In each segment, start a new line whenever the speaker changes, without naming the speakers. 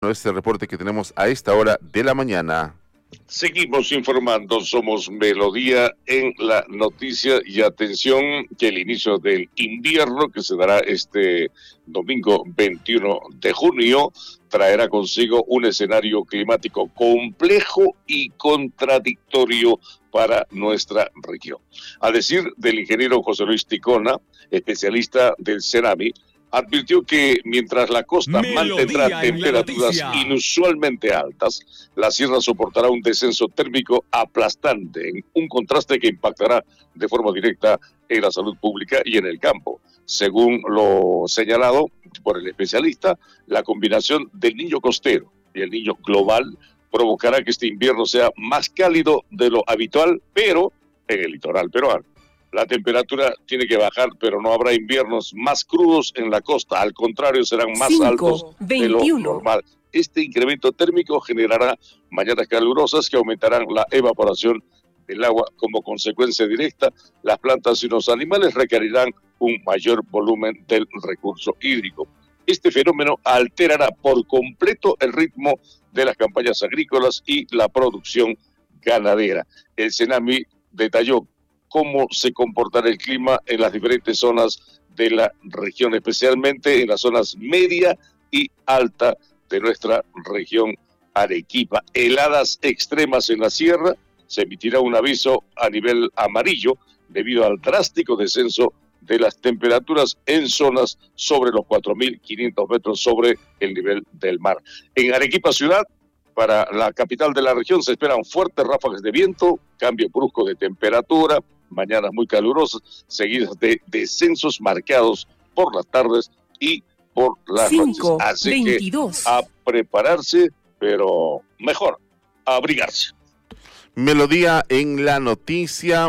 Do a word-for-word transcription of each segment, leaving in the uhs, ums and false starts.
Este reporte que tenemos a esta hora de la mañana.
Seguimos informando, somos Melodía en la noticia y atención que el inicio del invierno que se dará este domingo veintiuno de junio traerá consigo un escenario climático complejo y contradictorio para nuestra región. A decir del ingeniero José Luis Ticona, especialista del CENAMI, advirtió que mientras la costa Melodía mantendrá temperaturas inusualmente altas, la sierra soportará un descenso térmico aplastante, en un contraste que impactará de forma directa en la salud pública y en el campo. Según lo señalado por el especialista, la combinación del niño costero y el niño global provocará que este invierno sea más cálido de lo habitual, pero en el litoral peruano. La temperatura tiene que bajar, pero no habrá inviernos más crudos en la costa. Al contrario, serán más cinco, altos veintiuno de lo normal. Este incremento térmico generará mañanas calurosas que aumentarán la evaporación del agua. Como consecuencia directa, las plantas y los animales requerirán un mayor volumen del recurso hídrico. Este fenómeno alterará por completo el ritmo de las campañas agrícolas y la producción ganadera. El CENAMI detalló cómo se comportará el clima en las diferentes zonas de la región, especialmente en las zonas media y alta de nuestra región Arequipa. Heladas extremas en la sierra, se emitirá un aviso a nivel amarillo debido al drástico descenso de las temperaturas en zonas sobre los cuatro mil quinientos metros sobre el nivel del mar. En Arequipa ciudad, para la capital de la región, se esperan fuertes ráfagas de viento, cambio brusco de temperatura, mañanas muy calurosas, seguidas de descensos marcados por las tardes y por las cinco, noches. Así veintidós. Que a prepararse, pero mejor, a abrigarse.
Melodía en la noticia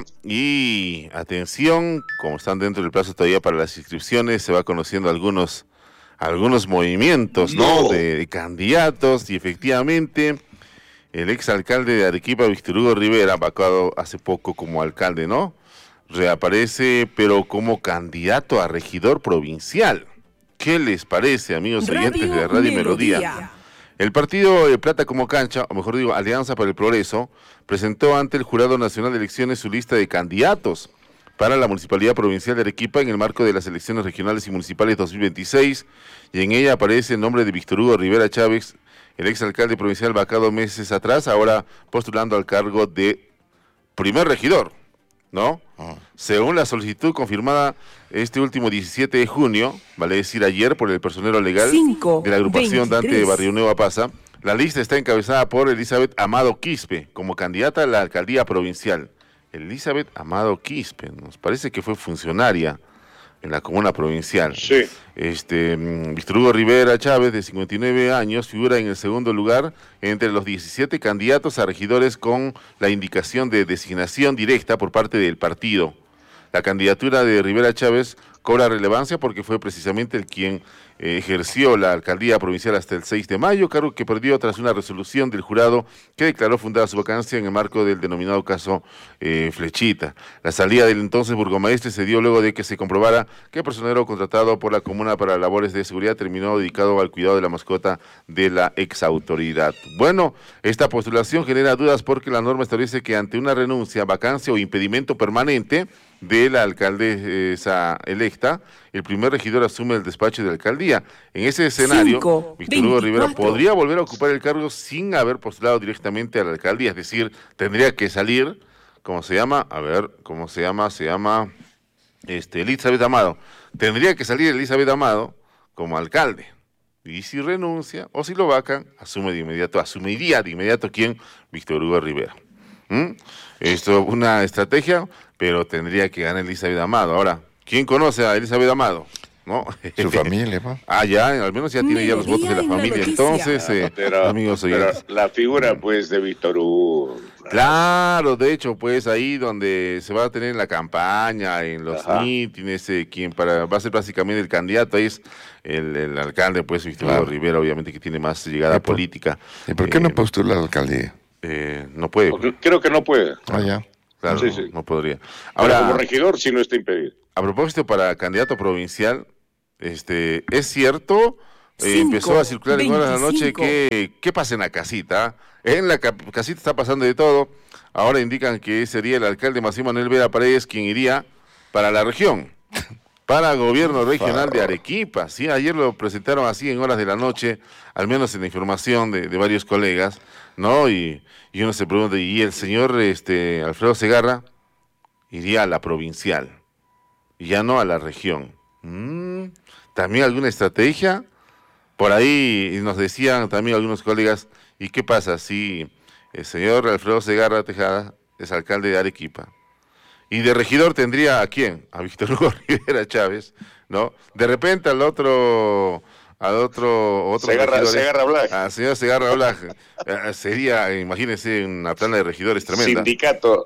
y atención, como están dentro del plazo todavía para las inscripciones, se va conociendo algunos, algunos movimientos, ¿no? ¿no? De, de candidatos y efectivamente el exalcalde de Arequipa, Víctor Hugo Rivera, vacado hace poco como alcalde, ¿no? Reaparece, pero como candidato a regidor provincial. ¿Qué les parece, amigos Radio oyentes de Radio Melodía? Melodía? El partido de Plata como Cancha, o mejor digo, Alianza para el Progreso, presentó ante el Jurado Nacional de Elecciones su lista de candidatos para la Municipalidad Provincial de Arequipa en el marco de las elecciones regionales y municipales dos mil veintiséis, y en ella aparece el nombre de Víctor Hugo Rivera Chávez, el exalcalde provincial vacado meses atrás, ahora postulando al cargo de primer regidor, ¿no? Oh. Según la solicitud confirmada este último diecisiete de junio, vale decir ayer, por el personero legal cinco, de la agrupación veintitrés. Dante Barrio Nueva Pasa, la lista está encabezada por Elizabeth Amado Quispe como candidata a la alcaldía provincial. Elizabeth Amado Quispe, nos parece que fue funcionaria en la comuna provincial.
Sí.
Este, Víctor Hugo Rivera Chávez, de cincuenta y nueve años, figura en el segundo lugar entre los diecisiete candidatos a regidores con la indicación de designación directa por parte del partido. La candidatura de Rivera Chávez cobra relevancia porque fue precisamente el quien eh, ejerció la alcaldía provincial hasta el seis de mayo, cargo que perdió tras una resolución del jurado que declaró fundada su vacancia en el marco del denominado caso eh, Flechita. La salida del entonces burgomaestre se dio luego de que se comprobara que el personero contratado por la comuna para labores de seguridad terminó dedicado al cuidado de la mascota de la exautoridad. Bueno, esta postulación genera dudas porque la norma establece que ante una renuncia, vacancia o impedimento permanente de la alcaldesa electa, el primer regidor asume el despacho de la alcaldía. En ese escenario, cinco, Víctor Hugo Rivera podría volver a ocupar el cargo sin haber postulado directamente a la alcaldía, es decir, tendría que salir, ¿cómo se llama? A ver, ¿cómo se llama? Se llama este, Elizabeth Amado. Tendría que salir Elizabeth Amado como alcalde. Y si renuncia, o si lo vacan, asume de inmediato, asumiría de inmediato ¿quién? Víctor Hugo Rivera. ¿Mm? Esto es una estrategia, pero tendría que ganar Elizabeth Amado. Ahora, ¿quién conoce a Elizabeth Amado? ¿No?
Su familia, ¿no?
Ah, ya, al menos ya tiene ya los votos de la familia. Entonces, eh,
pero,
amigos oyentes.
Pero la figura, pues, de Víctor Hugo.
Claro, de hecho, pues, ahí donde se va a tener la campaña, en los Ajá. mítines, eh, quien para va a ser básicamente el candidato es el, el alcalde, pues, Víctor Hugo claro. Rivera, obviamente, que tiene más llegada
¿Y por,
política.
¿Y por qué eh, no postula a la alcaldía?
Eh, no puede.
Porque creo que no puede.
Ah, ya.
Claro,
sí,
no,
sí.
no podría. Ahora,
pero como regidor sí no está impedido.
A propósito, para candidato provincial, este, es cierto, eh, empezó a circular en horas de la noche que qué pasa en la casita. En la ca casita está pasando de todo. Ahora indican que sería el alcalde Máximo Manuel Vera Paredes quien iría para la región, para gobierno regional de Arequipa. Sí, ayer lo presentaron así en horas de la noche, al menos en la información de, de varios colegas, ¿no? Y, y uno se pregunta, ¿y el señor este, Alfredo Segarra iría a la provincial y ya no a la región? Mm, ¿También alguna estrategia? Por ahí nos decían también algunos colegas, ¿y qué pasa si el señor Alfredo Segarra Tejada es alcalde de Arequipa? Y de regidor tendría ¿a quién? A Víctor Hugo Rivera Chávez, ¿no? De repente al otro, al otro, otro
Segarra, Segarra Blas.
Al señor Segarra Blas, eh, sería, imagínense, una plana de regidores tremenda.
Sindicato.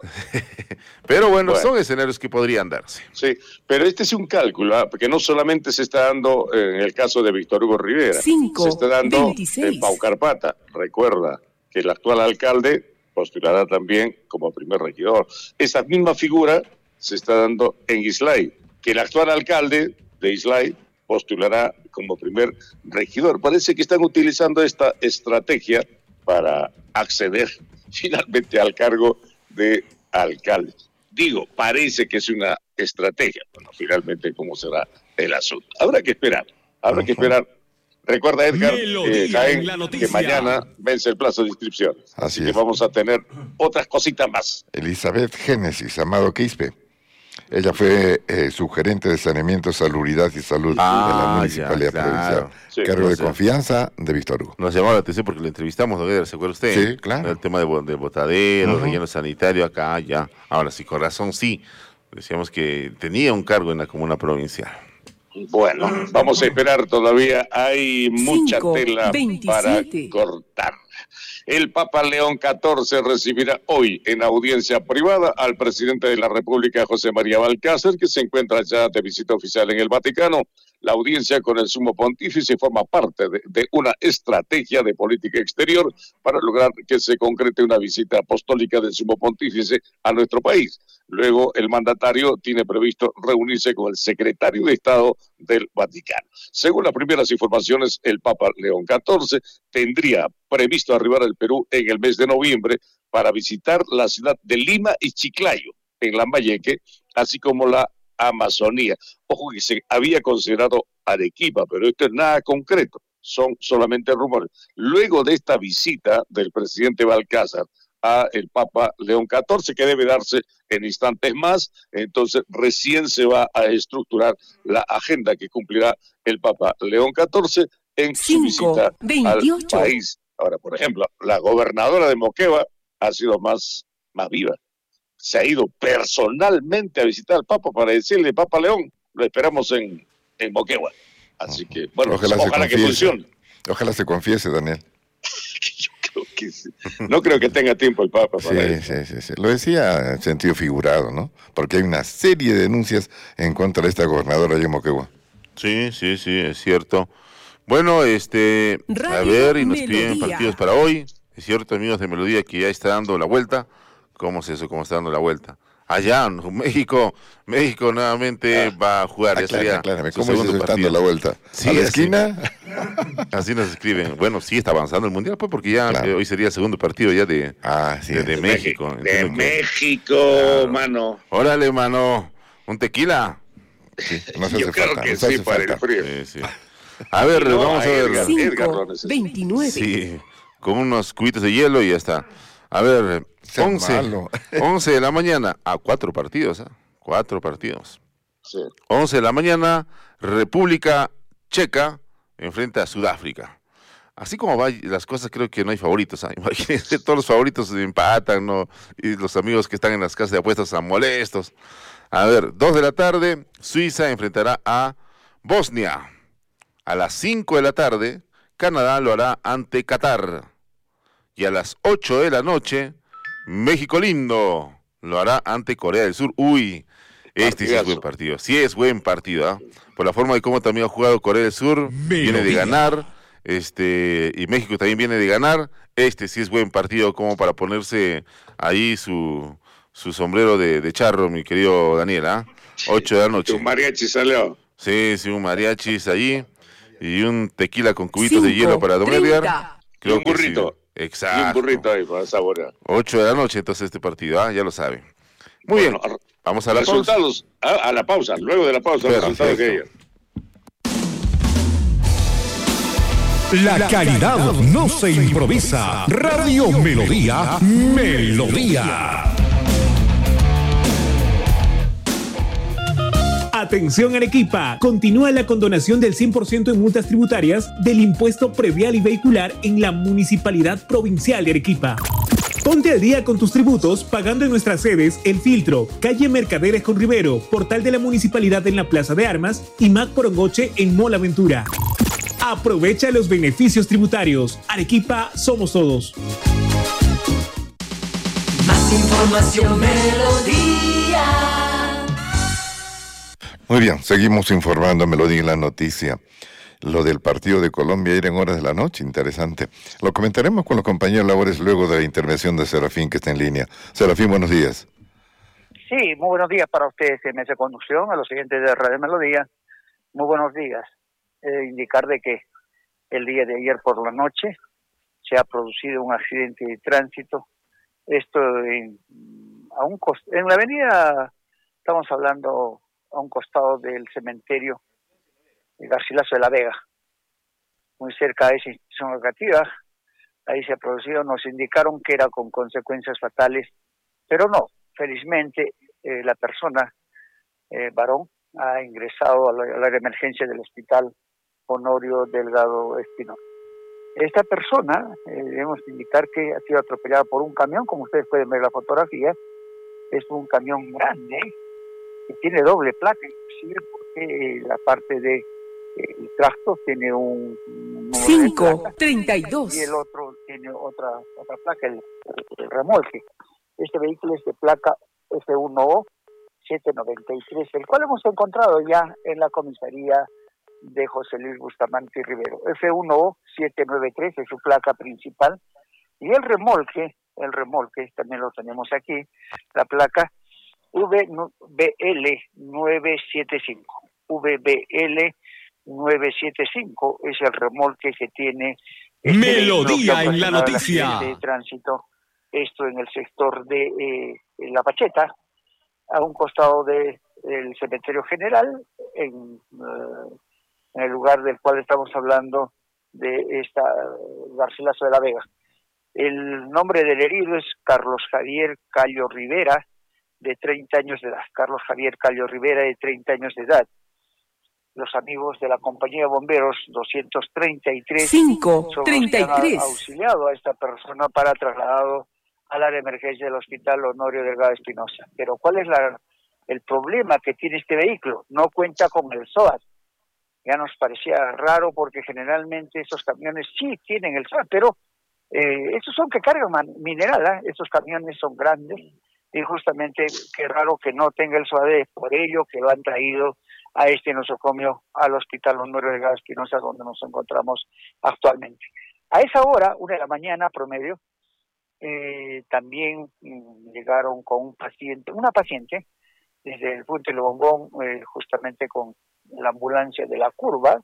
Pero bueno,
bueno,
son escenarios que podrían darse.
Sí, pero este es un cálculo, ¿eh? Porque no solamente se está dando eh, en el caso de Víctor Hugo Rivera,
cinco,
se está dando
veintiséis.
en Pau Carpata. Recuerda que el actual alcalde postulará también como primer regidor. Esa misma figura se está dando en Islay, que el actual alcalde de Islay postulará como primer regidor. Parece que están utilizando esta estrategia para acceder finalmente al cargo de alcalde. Digo, parece que es una estrategia. Bueno, finalmente cómo será el asunto. Habrá que esperar, habrá uh-huh. que esperar. Recuerda, Edgar, eh, Jaén, que mañana vence el plazo de inscripción. Así, Así que vamos a tener otras cositas más.
Elizabeth Génesis, Amado Quispe. Ella fue eh, subgerente de Saneamiento, Salubridad y Salud ah, de la Municipalidad ya, claro. Provincial. Sí, Cargo de confianza de Víctor Hugo.
Nos llamó la atención porque le entrevistamos, ¿no? ¿Se acuerda usted?
Sí, claro.
El tema de, de botadero, uh-huh. relleno sanitario, acá, ya. Ahora sí, con razón, sí. Decíamos que tenía un cargo en la comuna provincial.
Bueno, vamos a esperar todavía, hay mucha cinco, tela veintisiete. Para cortar. El Papa León catorce recibirá hoy en audiencia privada al presidente de la República, José María Balcácer, que se encuentra ya de visita oficial en el Vaticano. La audiencia con el sumo pontífice forma parte de, de una estrategia de política exterior para lograr que se concrete una visita apostólica del sumo pontífice a nuestro país. Luego, el mandatario tiene previsto reunirse con el secretario de Estado del Vaticano. Según las primeras informaciones, el Papa León catorce tendría previsto arribar al Perú en el mes de noviembre para visitar la ciudad de Lima y Chiclayo, en Lambayeque, así como la Amazonía. Ojo que se había considerado Arequipa, pero esto es nada concreto, son solamente rumores. Luego de esta visita del presidente Balcácer a el Papa León catorce, que debe darse en instantes más, entonces recién se va a estructurar la agenda que cumplirá el Papa León catorce en cinco, su visita veintiocho. Al país. Ahora, por ejemplo, la gobernadora de Moquegua ha sido más, más viva. Se ha ido personalmente a visitar al Papa para decirle, Papa León, lo esperamos en, en Moquegua. Así que, bueno, ojalá, ojalá que funcione.
Ojalá se confiese, Daniel.
Yo creo que sí. No creo que tenga tiempo el Papa para
sí, sí, sí, sí. Lo decía en sentido figurado, ¿no? Porque hay una serie de denuncias en contra de esta gobernadora de Moquegua.
Sí, sí, sí, es cierto. Bueno, este, Radio a ver, y nos Melodía. Piden partidos para hoy. Es cierto, amigos de Melodía, que ya está dando la vuelta. ¿Cómo es eso? ¿Cómo está dando la vuelta? Allá, México, México nuevamente ah, va a jugar.
Aclara, ya sería ¿cómo es eso dando la vuelta?
Sí,
¿a la
así,
esquina?
Así nos escriben. Bueno, sí está avanzando el Mundial, pues, porque ya claro. eh, hoy sería el segundo partido ya de,
ah, sí,
de, de, de México.
De que, México, claro. mano.
Órale, mano. ¿Un tequila?
Sí, no se
Yo
hace
creo
falta,
que
no
sí,
hace
para
falta.
el frío.
Sí, sí. A ver, no, vamos a ver.
cinco, Edgar, veintinueve.
Sí, con unos cubitos de hielo y ya está. A ver, once, once de la mañana, a ah, cuatro partidos, ¿eh? Cuatro partidos.
Sí.
once de la mañana, República Checa enfrenta a Sudáfrica. Así como van las cosas, creo que no hay favoritos. ¿eh? Imagínense, todos los favoritos empatan, ¿no? Y los amigos que están en las casas de apuestas están molestos. A ver, dos de la tarde, Suiza enfrentará a Bosnia. A las cinco de la tarde, Canadá lo hará ante Qatar. Y a las ocho de la noche, México lindo lo hará ante Corea del Sur. Uy, este Partidazo. Sí es buen partido. Sí es buen partido, ¿eh? Por la forma de cómo también ha jugado Corea del Sur, Melodía. Viene de ganar, este, y México también viene de ganar. Este sí es buen partido como para ponerse ahí su, su sombrero de, de charro, mi querido Daniel, ¿ah? ¿eh? ocho de la noche.
Tu mariachi salió.
Sí, sí, un mariachi ahí. y un tequila con cubitos Cinco, de hielo para don Edgar.
Creo un burrito.
Que sí. Exacto.
Y un burrito ahí para saborear.
ocho de la noche entonces este partido, ¿ah? Ya lo saben. Muy bueno, bien, vamos a la
resultados, pausa. A, a la pausa, luego de la pausa,
Perfecto. Resultados que ella.
La calidad no se improvisa. Radio Melodía, Melodía. Atención Arequipa, continúa la condonación del cien por ciento en multas tributarias del impuesto predial y vehicular en la Municipalidad Provincial de Arequipa. Ponte al día con tus tributos pagando en nuestras sedes El Filtro, calle Mercaderes con Rivero, portal de la Municipalidad en la Plaza de Armas y Mac Porongoche en Mola Ventura. Aprovecha los beneficios tributarios. Arequipa, somos todos.
Más información, Melodía.
Muy bien, seguimos informando, Melodía, en la noticia. Lo del partido de Colombia ayer en horas de la noche, interesante. Lo comentaremos con los compañeros labores luego de la intervención de Serafín, que está en línea. Serafín, buenos días.
Sí, muy buenos días para ustedes en esa conducción, a los siguientes de Radio Melodía. Muy buenos días. Eh, indicar de que el día de ayer por la noche se ha producido un accidente de tránsito. Esto en, a un cost- en la avenida, estamos hablando a un costado del cementerio de Garcilaso de la Vega, muy cerca de esa institución educativa. Ahí se ha producido, nos indicaron que era con consecuencias fatales, pero no, felizmente eh, la persona, eh, varón, ha ingresado a la, a la emergencia del hospital Honorio Delgado Espinosa. Esta persona, eh, debemos indicar que ha sido atropellada por un camión, como ustedes pueden ver la fotografía. Es un camión grande que tiene doble placa, inclusive porque la parte de eh, el tracto tiene un
cinco treinta y dos
y el otro tiene otra otra placa, el, el remolque. Este vehículo es de placa F uno O siete noventa y tres, el cual hemos encontrado ya en la comisaría de José Luis Bustamante y Rivero. F uno O siete noventa y tres es su placa principal, y el remolque, el remolque también lo tenemos aquí, la placa V B L nueve siete cinco. V B L nueve siete cinco es el remolque que tiene
este Melodía en la noticia
de tránsito. Esto en el sector de eh, La Pacheta, a un costado de el cementerio general, en, uh, en el lugar del cual estamos hablando, de esta uh, Garcilaso de la Vega. El nombre del herido es Carlos Javier Callo Rivera, de treinta años de edad. Carlos Javier Callo Rivera, de treinta años de edad. Los amigos de la compañía de bomberos doscientos treinta y tres
cinco treinta y tres
han auxiliado a esta persona para trasladado al área de emergencia del hospital Honorio Delgado Espinosa. Pero ¿cuál es la, el problema que tiene este vehículo? No cuenta con el S O A T. Ya nos parecía raro porque generalmente esos camiones sí tienen el S O A T, pero eh, estos son que cargan mineral, ¿eh? Estos camiones son grandes y justamente qué raro que no tenga el S O A T, por ello que lo han traído a este nosocomio al hospital Honorio Delgado Espinosa, donde nos encontramos actualmente. A esa hora, una de la mañana promedio, Eh, también mm, llegaron con un paciente, una paciente, desde el Puente de Bombón, eh, justamente con la ambulancia de la curva,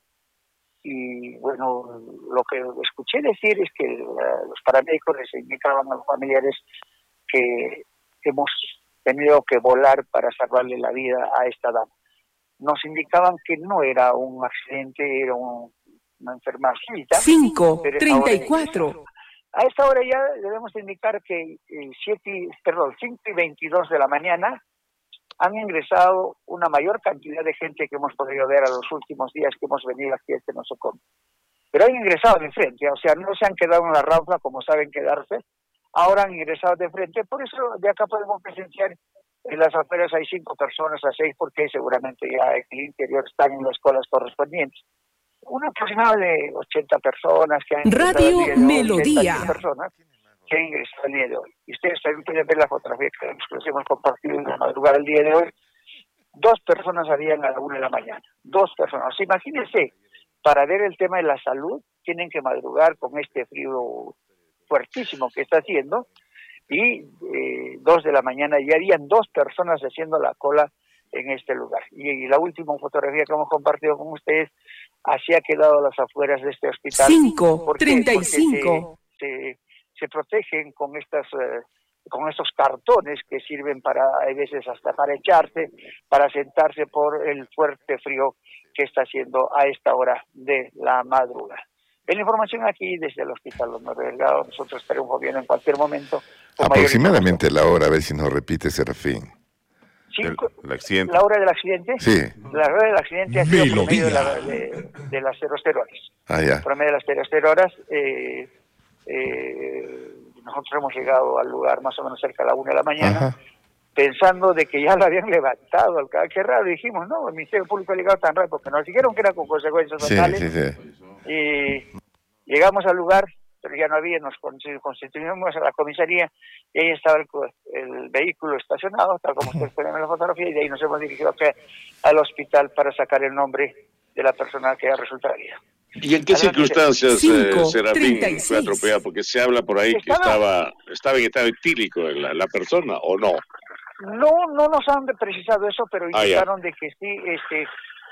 y bueno, lo que escuché decir es que uh, los paramédicos les indicaban a los familiares que hemos tenido que volar para salvarle la vida a esta dama. Nos indicaban que no era un accidente, era un, una enfermedad súbita.
cinco treinta y cuatro
A esta hora ya debemos indicar que eh, siete, perdón, cinco y veintidós de la mañana han ingresado una mayor cantidad de gente que hemos podido ver a los últimos días que hemos venido aquí a este nosocomio. Pero han ingresado de frente, o sea, no se han quedado en la rampla como saben quedarse, ahora han ingresado de frente. Por eso de acá podemos presenciar en las afueras hay cinco personas, a seis, porque seguramente ya en el interior están en las colas correspondientes. Una aproximada de ochenta personas que han
Radio Melodía
personas que han ingresado el día de hoy. Y ustedes también pueden ver la fotografía que les hemos compartido en la madrugada del día de hoy. Dos personas habían a la una de la mañana. Dos personas. O sea, imagínense, para ver el tema de la salud, tienen que madrugar con este frío fuertísimo que está haciendo. Y eh, dos de la mañana ya habían dos personas haciendo la cola en este lugar. Y, y la última fotografía que hemos compartido con ustedes, así ha quedado a las afueras de este hospital.
cinco, treinta y cinco.
Se, se, se protegen con estas eh, con estos cartones que sirven para, a veces hasta para echarse, para sentarse por el fuerte frío que está haciendo a esta hora de la madrugada. En la información aquí desde el Hospital Honorio Delgado, nosotros estaremos viendo en cualquier momento.
Aproximadamente la hora, a ver si nos repite, Serafín.
Cinco,
el, el accidente.
¿La hora del accidente?
Sí.
La hora del accidente ha sido por medio de, la, de, de las cero cero horas.
Ah, ya.
Por medio de las cero cero horas, eh, eh, nosotros hemos llegado al lugar más o menos cerca a la una de la mañana, Ajá. pensando de que ya lo habían levantado. Qué raro, dijimos, no, el Ministerio Público ha llegado tan rápido, porque nos dijeron que era con consecuencias fatales.
Sí, sí, sí.
Y llegamos al lugar, pero ya no había, nos constituimos a la comisaría, y ahí estaba el, el vehículo estacionado, tal como ustedes pueden ver en la fotografía, y de ahí nos hemos dirigido acá al hospital para sacar el nombre de la persona que ha resultado herida.
¿Y en qué circunstancias, cinco, eh, Serafín, fue atropellada? Porque se habla por ahí estaba, que estaba estaba en estado etílico la, la persona, ¿o no?
No, no nos han precisado eso, pero indicaron ah, de que sí, este,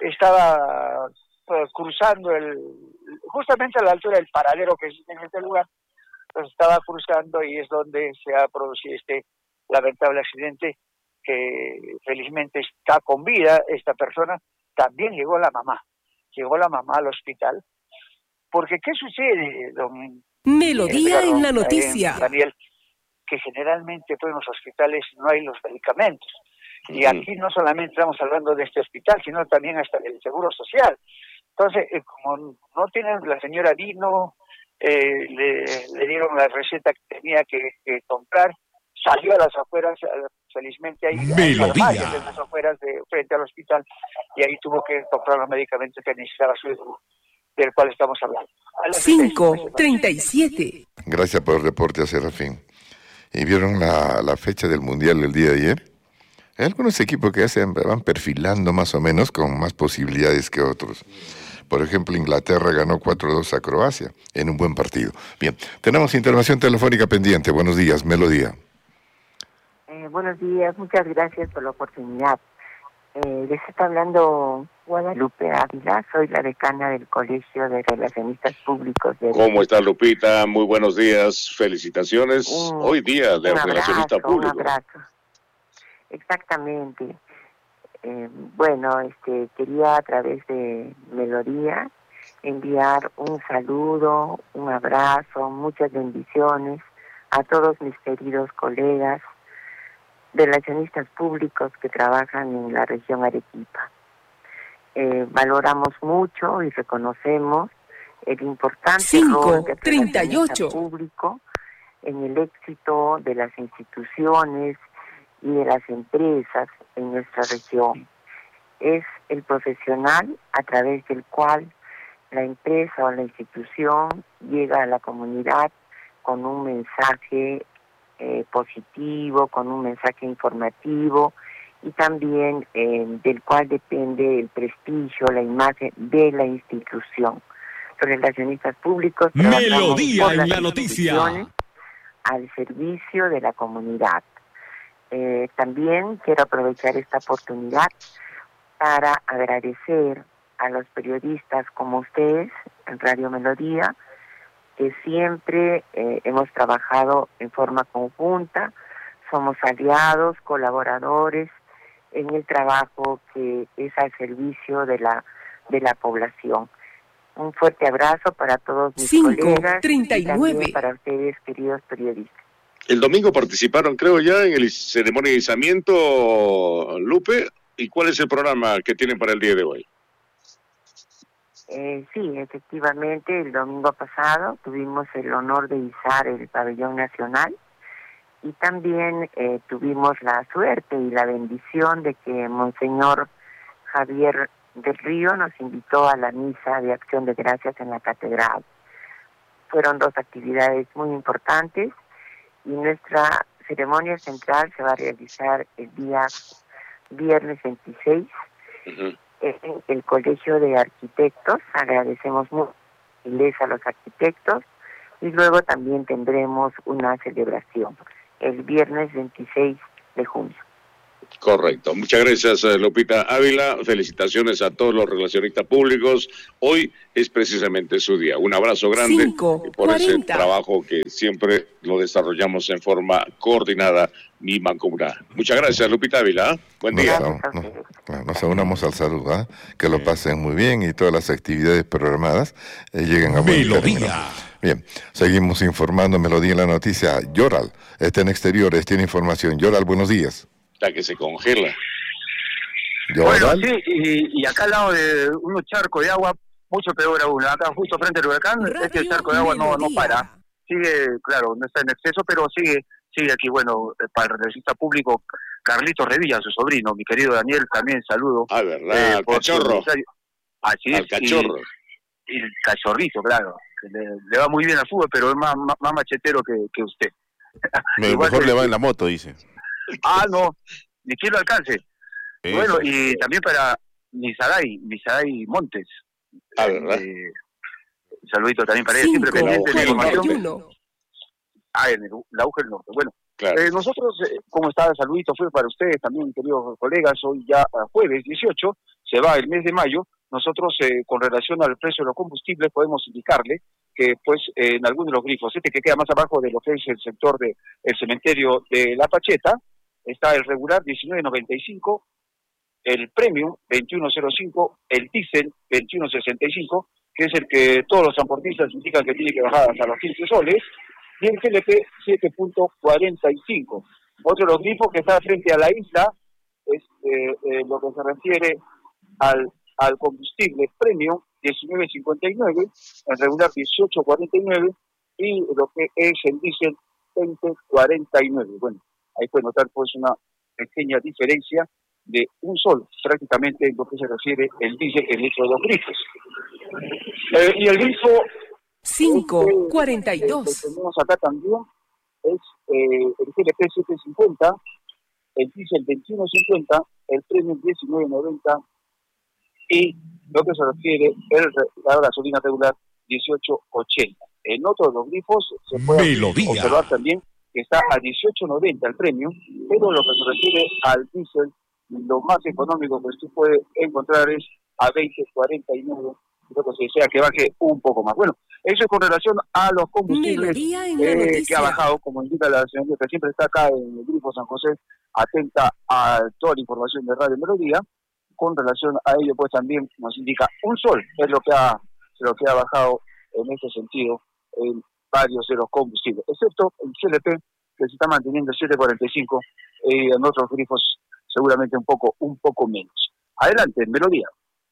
estaba uh, cruzando el, justamente a la altura del paradero que existe en este lugar, pues estaba cruzando y es donde se ha producido este lamentable accidente, que felizmente está con vida esta persona. También llegó la mamá, llegó la mamá al hospital, porque ¿qué sucede, don
Melodía en la noticia?
Daniel, que generalmente pues, en los hospitales no hay los medicamentos. Y aquí no solamente estamos hablando de este hospital, sino también hasta del Seguro Social. Entonces, eh, como no tienen, la señora vino, eh, le, le dieron la receta que tenía que, que comprar, salió a las afueras, felizmente ahí, a las afueras de frente al hospital, y ahí tuvo que comprar los medicamentos que necesitaba su hijo, del cual estamos hablando.
cinco treinta y siete.
Gracias por el reporte, a Serafín. ¿Y vieron la, la fecha del Mundial del día de ayer? Hay algunos equipos que ya se van perfilando más o menos con más posibilidades que otros. Por ejemplo, Inglaterra ganó cuatro a dos a Croacia en un buen partido. Bien, tenemos intervención telefónica pendiente. Buenos días, Melodía.
Eh, buenos días, muchas gracias por la oportunidad. Eh, les está hablando Guadalupe Ávila, soy la decana del Colegio de Relacionistas Públicos. De
¿Cómo está, Lupita? Muy buenos días, felicitaciones. Un, Hoy día de relacionista público.
Un abrazo. Exactamente. Eh, bueno, este quería a través de Melodía enviar un saludo, un abrazo, muchas bendiciones a todos mis queridos colegas relacionistas públicos que trabajan en la región Arequipa. Eh, valoramos mucho y reconocemos el importante rol del relacionista público en el éxito de las instituciones y de las empresas en nuestra región. Es el profesional a través del cual la empresa o la institución llega a la comunidad con un mensaje eh, positivo, con un mensaje informativo y también eh, del cual depende el prestigio, la imagen de la institución. Los relacionistas públicos
Melodía en la noticia
al servicio de la comunidad. Eh, también quiero aprovechar esta oportunidad para agradecer a los periodistas como ustedes en Radio Melodía, que siempre eh, hemos trabajado en forma conjunta, somos aliados, colaboradores en el trabajo que es al servicio de la de la población. Un fuerte abrazo para todos mis colegas
treinta y nueve.
Y también para ustedes, queridos periodistas.
El domingo participaron, creo ya, en el ceremonia de izamiento, Lupe. ¿Y cuál es el programa que tienen para el día de hoy?
Eh, sí, efectivamente, el domingo pasado tuvimos el honor de izar el pabellón nacional y también eh, tuvimos la suerte y la bendición de que Monseñor Javier del Río nos invitó a la misa de acción de gracias en la catedral. Fueron dos actividades muy importantes y nuestra ceremonia central se va a realizar el día viernes veintiséis. Uh-huh. En el Colegio de Arquitectos. Agradecemos mucho a los arquitectos y luego también tendremos una celebración el viernes veintiséis de junio.
Correcto. Muchas gracias, Lupita Ávila. Felicitaciones a todos los relacionistas públicos. Hoy es precisamente su día. Un abrazo grande
Cinco,
por
cuarenta.
ese trabajo que siempre lo desarrollamos en forma coordinada y mancomunada. Muchas gracias, Lupita Ávila. Buen
Nos,
día.
aun- nos, nos aunamos al saludo, ¿ah? Que lo pasen muy bien y todas las actividades programadas eh, lleguen a buen término.
Melodía.
Bien, seguimos informando Melodía en la noticia. Yoral está en exteriores, tiene información. Yoral, buenos días.
La que se congela.
Bueno,
Yoral,
sí, y, y acá al lado de unos charcos de agua, mucho peor aún. Acá justo frente al huracán,
Radio
este charco de agua no, no
Melodía.
para. Sigue, claro, no está en exceso, pero sigue sigue aquí. Bueno, eh, para el registro público, Carlitos Revilla, su sobrino, mi querido Daniel, también saludo.
Ah, ¿verdad? Al
por su
cachorro.
aniversario. Así
Al
es,
cachorro.
Y, y el cachorrito, claro. que Le, le va muy bien al fútbol, pero es más, más, más machetero que, que usted.
Me-
Igual
mejor
que-
le va en la moto, dice.
Ah, no, ni quien lo alcance.
Eso.
Bueno, y también para Misaday, Misaday Montes.
Ah, ¿verdad?
Eh, un saludito también para ella, siempre
Cinco,
pendiente de la
cuarenta y
información.
uno.
Ah, en el, la aguja del norte. Bueno,
Claro.
eh, nosotros, eh, como está el saludito, fue para ustedes también, queridos colegas, hoy ya ah, jueves dieciocho, se va el mes de mayo. Nosotros, eh, con relación al precio de los combustibles, podemos indicarle que, pues, eh, en algunos de los grifos, este que queda más abajo de lo que es el sector del cementerio de La Pacheta, está el regular diecinueve noventa y cinco, el premium veintiuno cero cinco, el diésel veintiuno sesenta y cinco, que es el que todos los transportistas indican que tiene que bajar hasta los quince soles, y el G L P siete punto cuarenta y cinco. Otro de los grifos que está frente a la isla es eh, eh, lo que se refiere al, al combustible premium diecinueve cincuenta y nueve, el regular dieciocho cuarenta y nueve y lo que es el diésel veinte cuarenta y nueve. Bueno, ahí puede notar pues una pequeña diferencia de un sol prácticamente en lo que se refiere el diésel en estos dos grifos. Eh, y el grifo
Cinco,
este,
cuarenta y
eh,
dos.
que tenemos acá también es eh, el G L P siete cincuenta, el diésel veintiuno cincuenta, el premium diecinueve noventa y lo que se refiere el, la gasolina regular dieciocho ochenta. En otro de los grifos se puede
Melodía.
observar también que está a dieciocho noventa el premium, pero lo que se refiere al diésel, lo más económico que usted puede encontrar es a veinte cuarenta y nueve, creo que se desea que baje un poco más. Bueno, eso es con relación a los combustibles
Melodía en la
eh, que
noticia.
ha bajado, como indica la señora que siempre está acá en el Grifo San José, atenta a toda la información de Radio Melodía. Con relación a ello, pues también nos indica un sol, es lo que ha, lo que ha bajado en este sentido en varios de los combustibles, excepto el C L P, que se está manteniendo siete cuarenta y cinco, y en otros grifos seguramente un poco, un poco menos. Adelante, Melodía.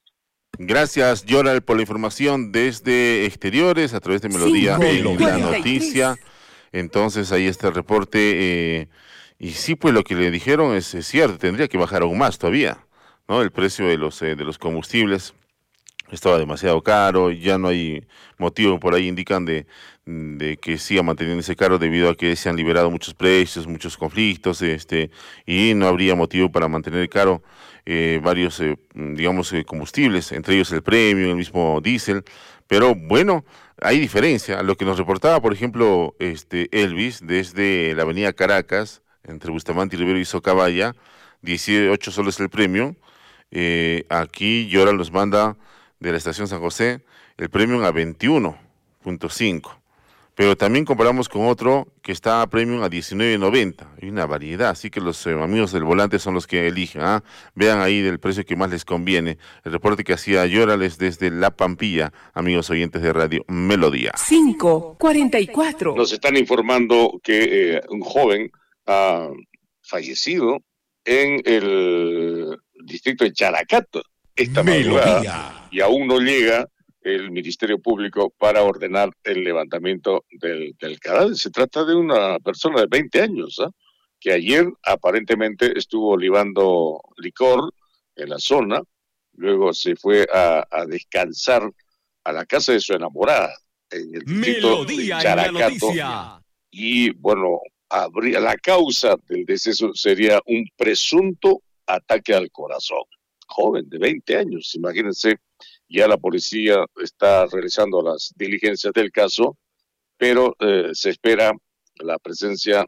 Gracias, Yoral, por la información desde exteriores a través de Melodía
Cinco,
en la
cuarenta y tres.
noticia. Entonces ahí está el reporte. Eh, y sí, pues lo que le dijeron es, es cierto, tendría que bajar aún más todavía, ¿no? El precio de los eh, de los combustibles estaba demasiado caro, ya no hay motivo, por ahí indican de, de que siga manteniéndose caro debido a que se han liberado muchos precios, muchos conflictos, este, y no habría motivo para mantener caro eh, varios, eh, digamos, eh, combustibles, entre ellos el premium, el mismo diésel, pero bueno, hay diferencia. Lo que nos reportaba, por ejemplo, este Elvis, desde la avenida Caracas, entre Bustamante y Rivero y Socabaya, dieciocho soles el premium, eh, aquí Yoral nos manda de la estación San José, el premium a veintiuno punto cinco. Pero también comparamos con otro que está a premium a diecinueve noventa. Hay una variedad, así que los eh, amigos del volante son los que eligen. ¿ah? Vean ahí del precio que más les conviene. El reporte que hacía Yorales desde La Pampilla, amigos oyentes de Radio Melodía.
Cinco, cuarenta y cuatro.
Nos están informando que eh, un joven ha fallecido en el distrito de Characato esta madrugada
Melodía.
y aún no llega el Ministerio Público para ordenar el levantamiento del, del cadáver. Se trata de una persona de veinte años, ¿eh? que ayer aparentemente estuvo libando licor en la zona, luego se fue a, a descansar a la casa de su enamorada en el distrito
Melodía
de
en la
Characato.
noticia.
Y bueno, habría, la causa del deceso sería un presunto ataque al corazón. Joven de veinte años, imagínense, ya la policía está realizando las diligencias del caso, pero eh, se espera la presencia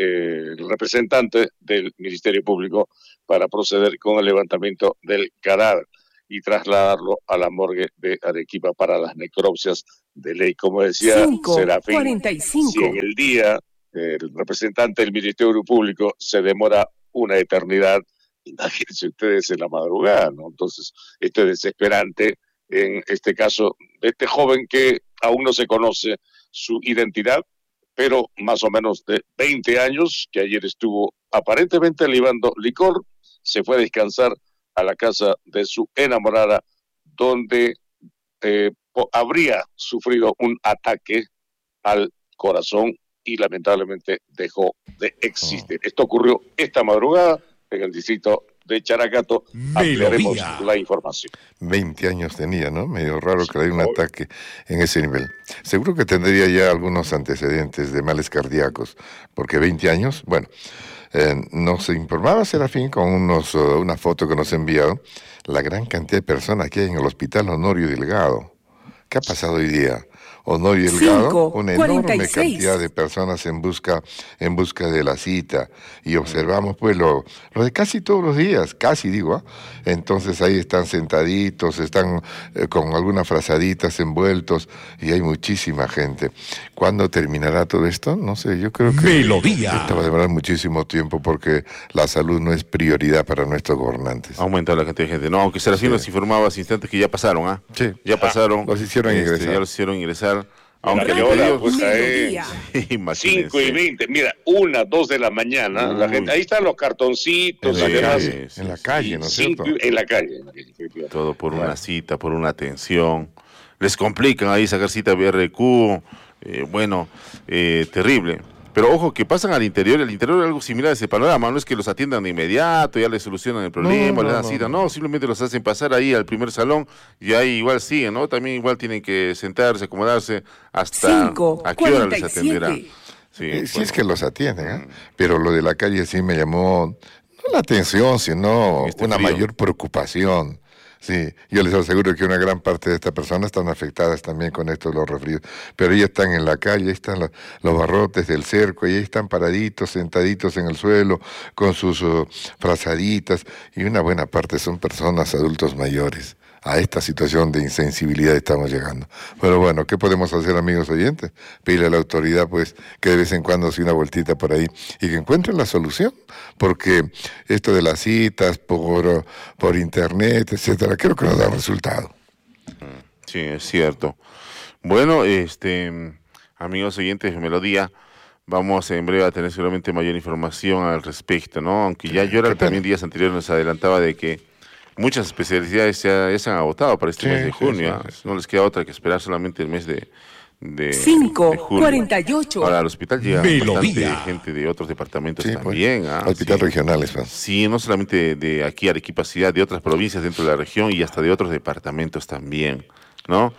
del de, eh, representante del Ministerio Público para proceder con el levantamiento del cadáver y trasladarlo a la morgue de Arequipa para las necropsias de ley. Como decía Serafín,
cuarenta y cinco.
Si en el día el representante del Ministerio Público se demora una eternidad, imagínense ustedes en la madrugada, ¿no? Entonces, esto es desesperante en este caso de este joven que aún no se conoce su identidad, pero más o menos de veinte años, que ayer estuvo aparentemente libando licor, se fue a descansar a la casa de su enamorada, donde eh, habría sufrido un ataque al corazón y lamentablemente dejó de existir. Oh. Esto ocurrió esta madrugada en el distrito de Characato. Ampliaremos la información.
veinte años tenía, ¿no? Medio raro que le haya un ataque en ese nivel. Seguro que tendría ya algunos antecedentes de males cardíacos, porque veinte años, bueno, eh, nos informaba Serafín con unos, uh, una foto que nos ha enviado, la gran cantidad de personas que hay en el hospital Honorio Delgado. ¿Qué ha pasado hoy día? Honorio Delgado, una enorme cantidad de personas en busca en busca de la cita, y observamos pues lo, lo de casi todos los días, casi digo, ¿eh? Entonces ahí están sentaditos, están eh, con algunas frazaditas envueltos, y hay muchísima gente. ¿Cuándo terminará todo esto? No sé, yo creo que
Melodía.
Esto va a demorar muchísimo tiempo porque la salud no es prioridad para nuestros gobernantes.
Ha aumentado la cantidad de gente, no, aunque Serafín sí. nos informaba hace instantes que ya pasaron, ¿ah? ¿eh?
Sí.
Ya pasaron.
Ah, los hicieron
este,
ingresar.
Ya los hicieron ingresar. Aunque
la hora, pues ahí, cinco y veinte, mira, una, dos de la mañana, Uy. la gente, ahí están los cartoncitos,
en la
además,
calle, en la calle, ¿no es cierto?
En la calle.
Todo por claro. una cita, por una atención. Les complican ahí sacar cita B R Q, eh, bueno, eh, terrible. Pero ojo, que pasan al interior, el interior es algo similar a ese panorama, no es que los atiendan de inmediato, ya les solucionan el problema, no, no, les dan no, cita, no. no, simplemente los hacen pasar ahí al primer salón y ahí igual siguen, ¿no? También igual tienen que sentarse, acomodarse, hasta
Cinco,
a qué hora les atenderán.
Sí, eh, bueno. sí es que los atienden, ¿eh? Pero lo de la calle sí me llamó, no la atención, sino este una frío. mayor preocupación. Sí, yo les aseguro que una gran parte de estas personas están afectadas también con esto de los resfríos, pero ellos están en la calle, ahí están los, los barrotes del cerco, y ahí están paraditos, sentaditos en el suelo, con sus uh, frazaditas, y una buena parte son personas adultos mayores. A esta situación de insensibilidad estamos llegando. Pero bueno, ¿qué podemos hacer, amigos oyentes? Pedirle a la autoridad, pues, que de vez en cuando se una vueltita por ahí y que encuentren la solución, porque esto de las citas por, por internet, etcétera, creo que no da resultado.
Sí, es cierto. Bueno, este, amigos oyentes de Melodía, vamos en breve a tener seguramente mayor información al respecto, ¿no? Aunque ya yo también días anteriores nos adelantaba de que muchas especialidades ya, ya se han agotado para este sí, mes de junio. Sí, sí, sí. No les queda otra que esperar solamente el mes de, de,
cinco,
de julio.
cuarenta y ocho.
Ahora, al hospital llega Melodía. Bastante gente de otros departamentos sí, también.
Pues,
¿ah?
Hospital
sí.
regionales. Pues.
Sí, no solamente de aquí Arequipa, ciudad, de otras provincias dentro de la región y hasta de otros departamentos también, ¿no?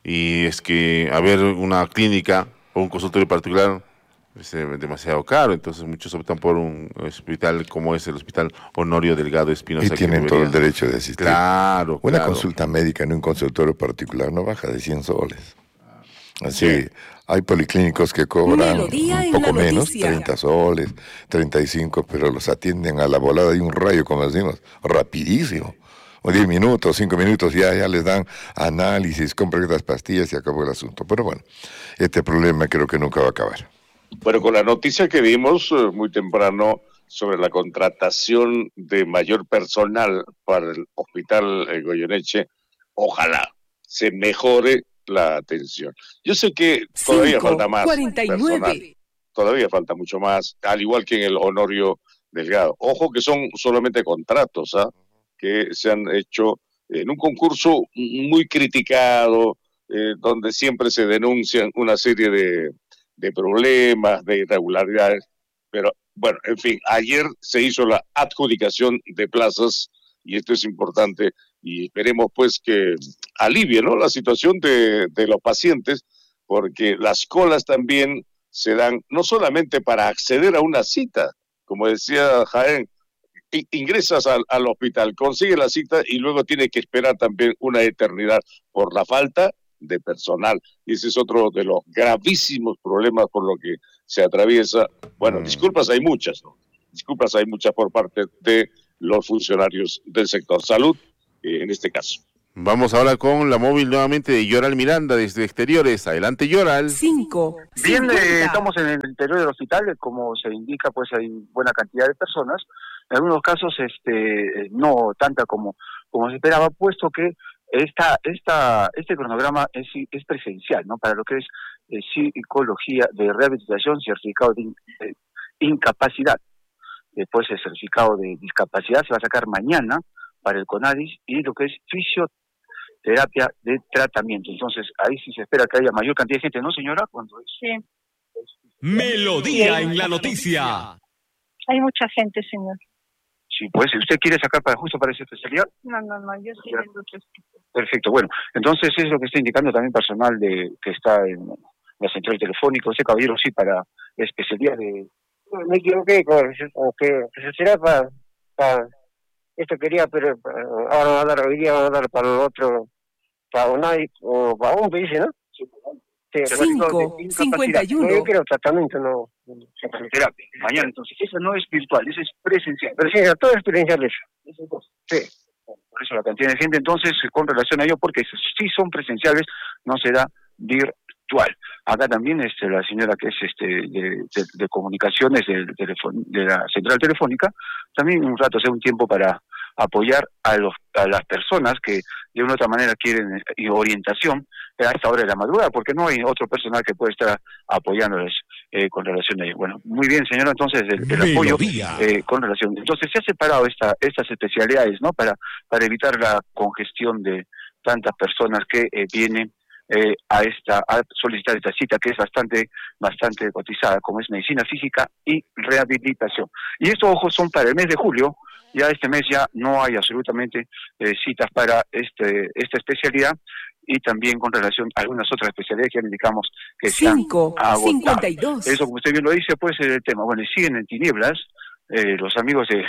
Y es que haber una clínica o un consultorio particular es demasiado caro, entonces muchos optan por un hospital como es el Hospital Honorio Delgado Espinosa.
Y tienen todo el derecho de asistir.
Claro,
Una
claro.
consulta médica en un consultorio particular no baja de cien soles. Así, sí. Hay policlínicos que cobran Melodía un poco menos, treinta soles, treinta y cinco, pero los atienden a la volada de un rayo, como decimos, rapidísimo. O diez minutos, cinco minutos, ya, ya les dan análisis, compran estas pastillas y acabó el asunto. Pero bueno, este problema creo que nunca va a acabar.
Bueno, con la noticia que dimos eh, muy temprano sobre la contratación de mayor personal para el Hospital eh, Goyeneche, ojalá se mejore la atención. Yo sé que todavía cinco, falta más cuarenta y nueve. Personal, todavía falta mucho más, al igual que en el Honorio Delgado. Ojo que son solamente contratos, ¿ah? que se han hecho en un concurso muy criticado, eh, donde siempre se denuncian una serie de de problemas, de irregularidades, pero bueno, en fin, ayer se hizo la adjudicación de plazas y esto es importante y esperemos pues que alivie, ¿no?, la situación de, de los pacientes, porque las colas también se dan no solamente para acceder a una cita, como decía Jaén, ingresas al, al hospital, consigues la cita y luego tienes que esperar también una eternidad por la falta de personal. Y ese es otro de los gravísimos problemas por lo que se atraviesa. Bueno, mm. disculpas hay muchas, ¿no? Disculpas hay muchas por parte de los funcionarios del sector salud, eh, en este caso.
Vamos ahora con la móvil nuevamente de Yoral Miranda desde Exteriores. Adelante, Yoral.
Cinco.
Bien, eh, estamos en el interior del hospital, como se indica, pues hay buena cantidad de personas. En algunos casos, este, no tanta como, como se esperaba, puesto que esta, esta, este cronograma es, es presencial, ¿no? Para lo que es eh, psicología de rehabilitación, certificado de, in, de incapacidad. Después el certificado de discapacidad se va a sacar mañana para el CONADIS, y lo que es fisioterapia de tratamiento. Entonces, ahí sí se espera que haya mayor cantidad de gente, ¿no, señora? Cuando es...
Sí.
Melodía en la noticia.
Hay mucha gente, señor.
Sí, pues, ¿usted quiere sacar para justo para esa especialidad?
No, no, no, yo estoy viendo otros tipos.
Perfecto, bueno, entonces es lo que está indicando también personal de que está en la central telefónica. Ese caballero sí para especialidad de...
No, me equivoqué, con que será para... para... Esto quería, pero ahora va a dar, hoy día va a dar para el otro, para UNAI, o para un país, ¿no? Sí,
cinco, cincuenta y uno.
No, yo quiero tratamiento, no.
Terapia. Mañana, entonces, eso no es virtual, eso es presencial.
Presencial, todo es presencial eso.
Sí. Por eso la cantidad de gente, entonces, con relación a ello, porque si son presenciales, no será virtual. Acá también este, la señora que es este de, de, de comunicaciones de, de, de la central telefónica, también un rato, hace un tiempo para apoyar a los a las personas que de una u otra manera quieren y orientación a esta hora de la madrugada, porque no hay otro personal que pueda estar apoyándoles eh, con relación a ello. Bueno, muy bien, señora, entonces el, el apoyo eh, con relación. Entonces se ha separado esta estas especialidades, ¿no? Para para evitar la congestión de tantas personas que eh, vienen eh, a esta a solicitar esta cita, que es bastante bastante cotizada, como es medicina física y rehabilitación. Y estos ojos son para el mes de julio. Ya este mes ya no hay absolutamente eh, citas para este esta especialidad, y también con relación a algunas otras especialidades que ya indicamos que
Cinco,
están agotadas.
cincuenta y dos.
Eso, como usted bien lo dice, puede ser el tema. Bueno, y siguen en tinieblas, eh, los amigos de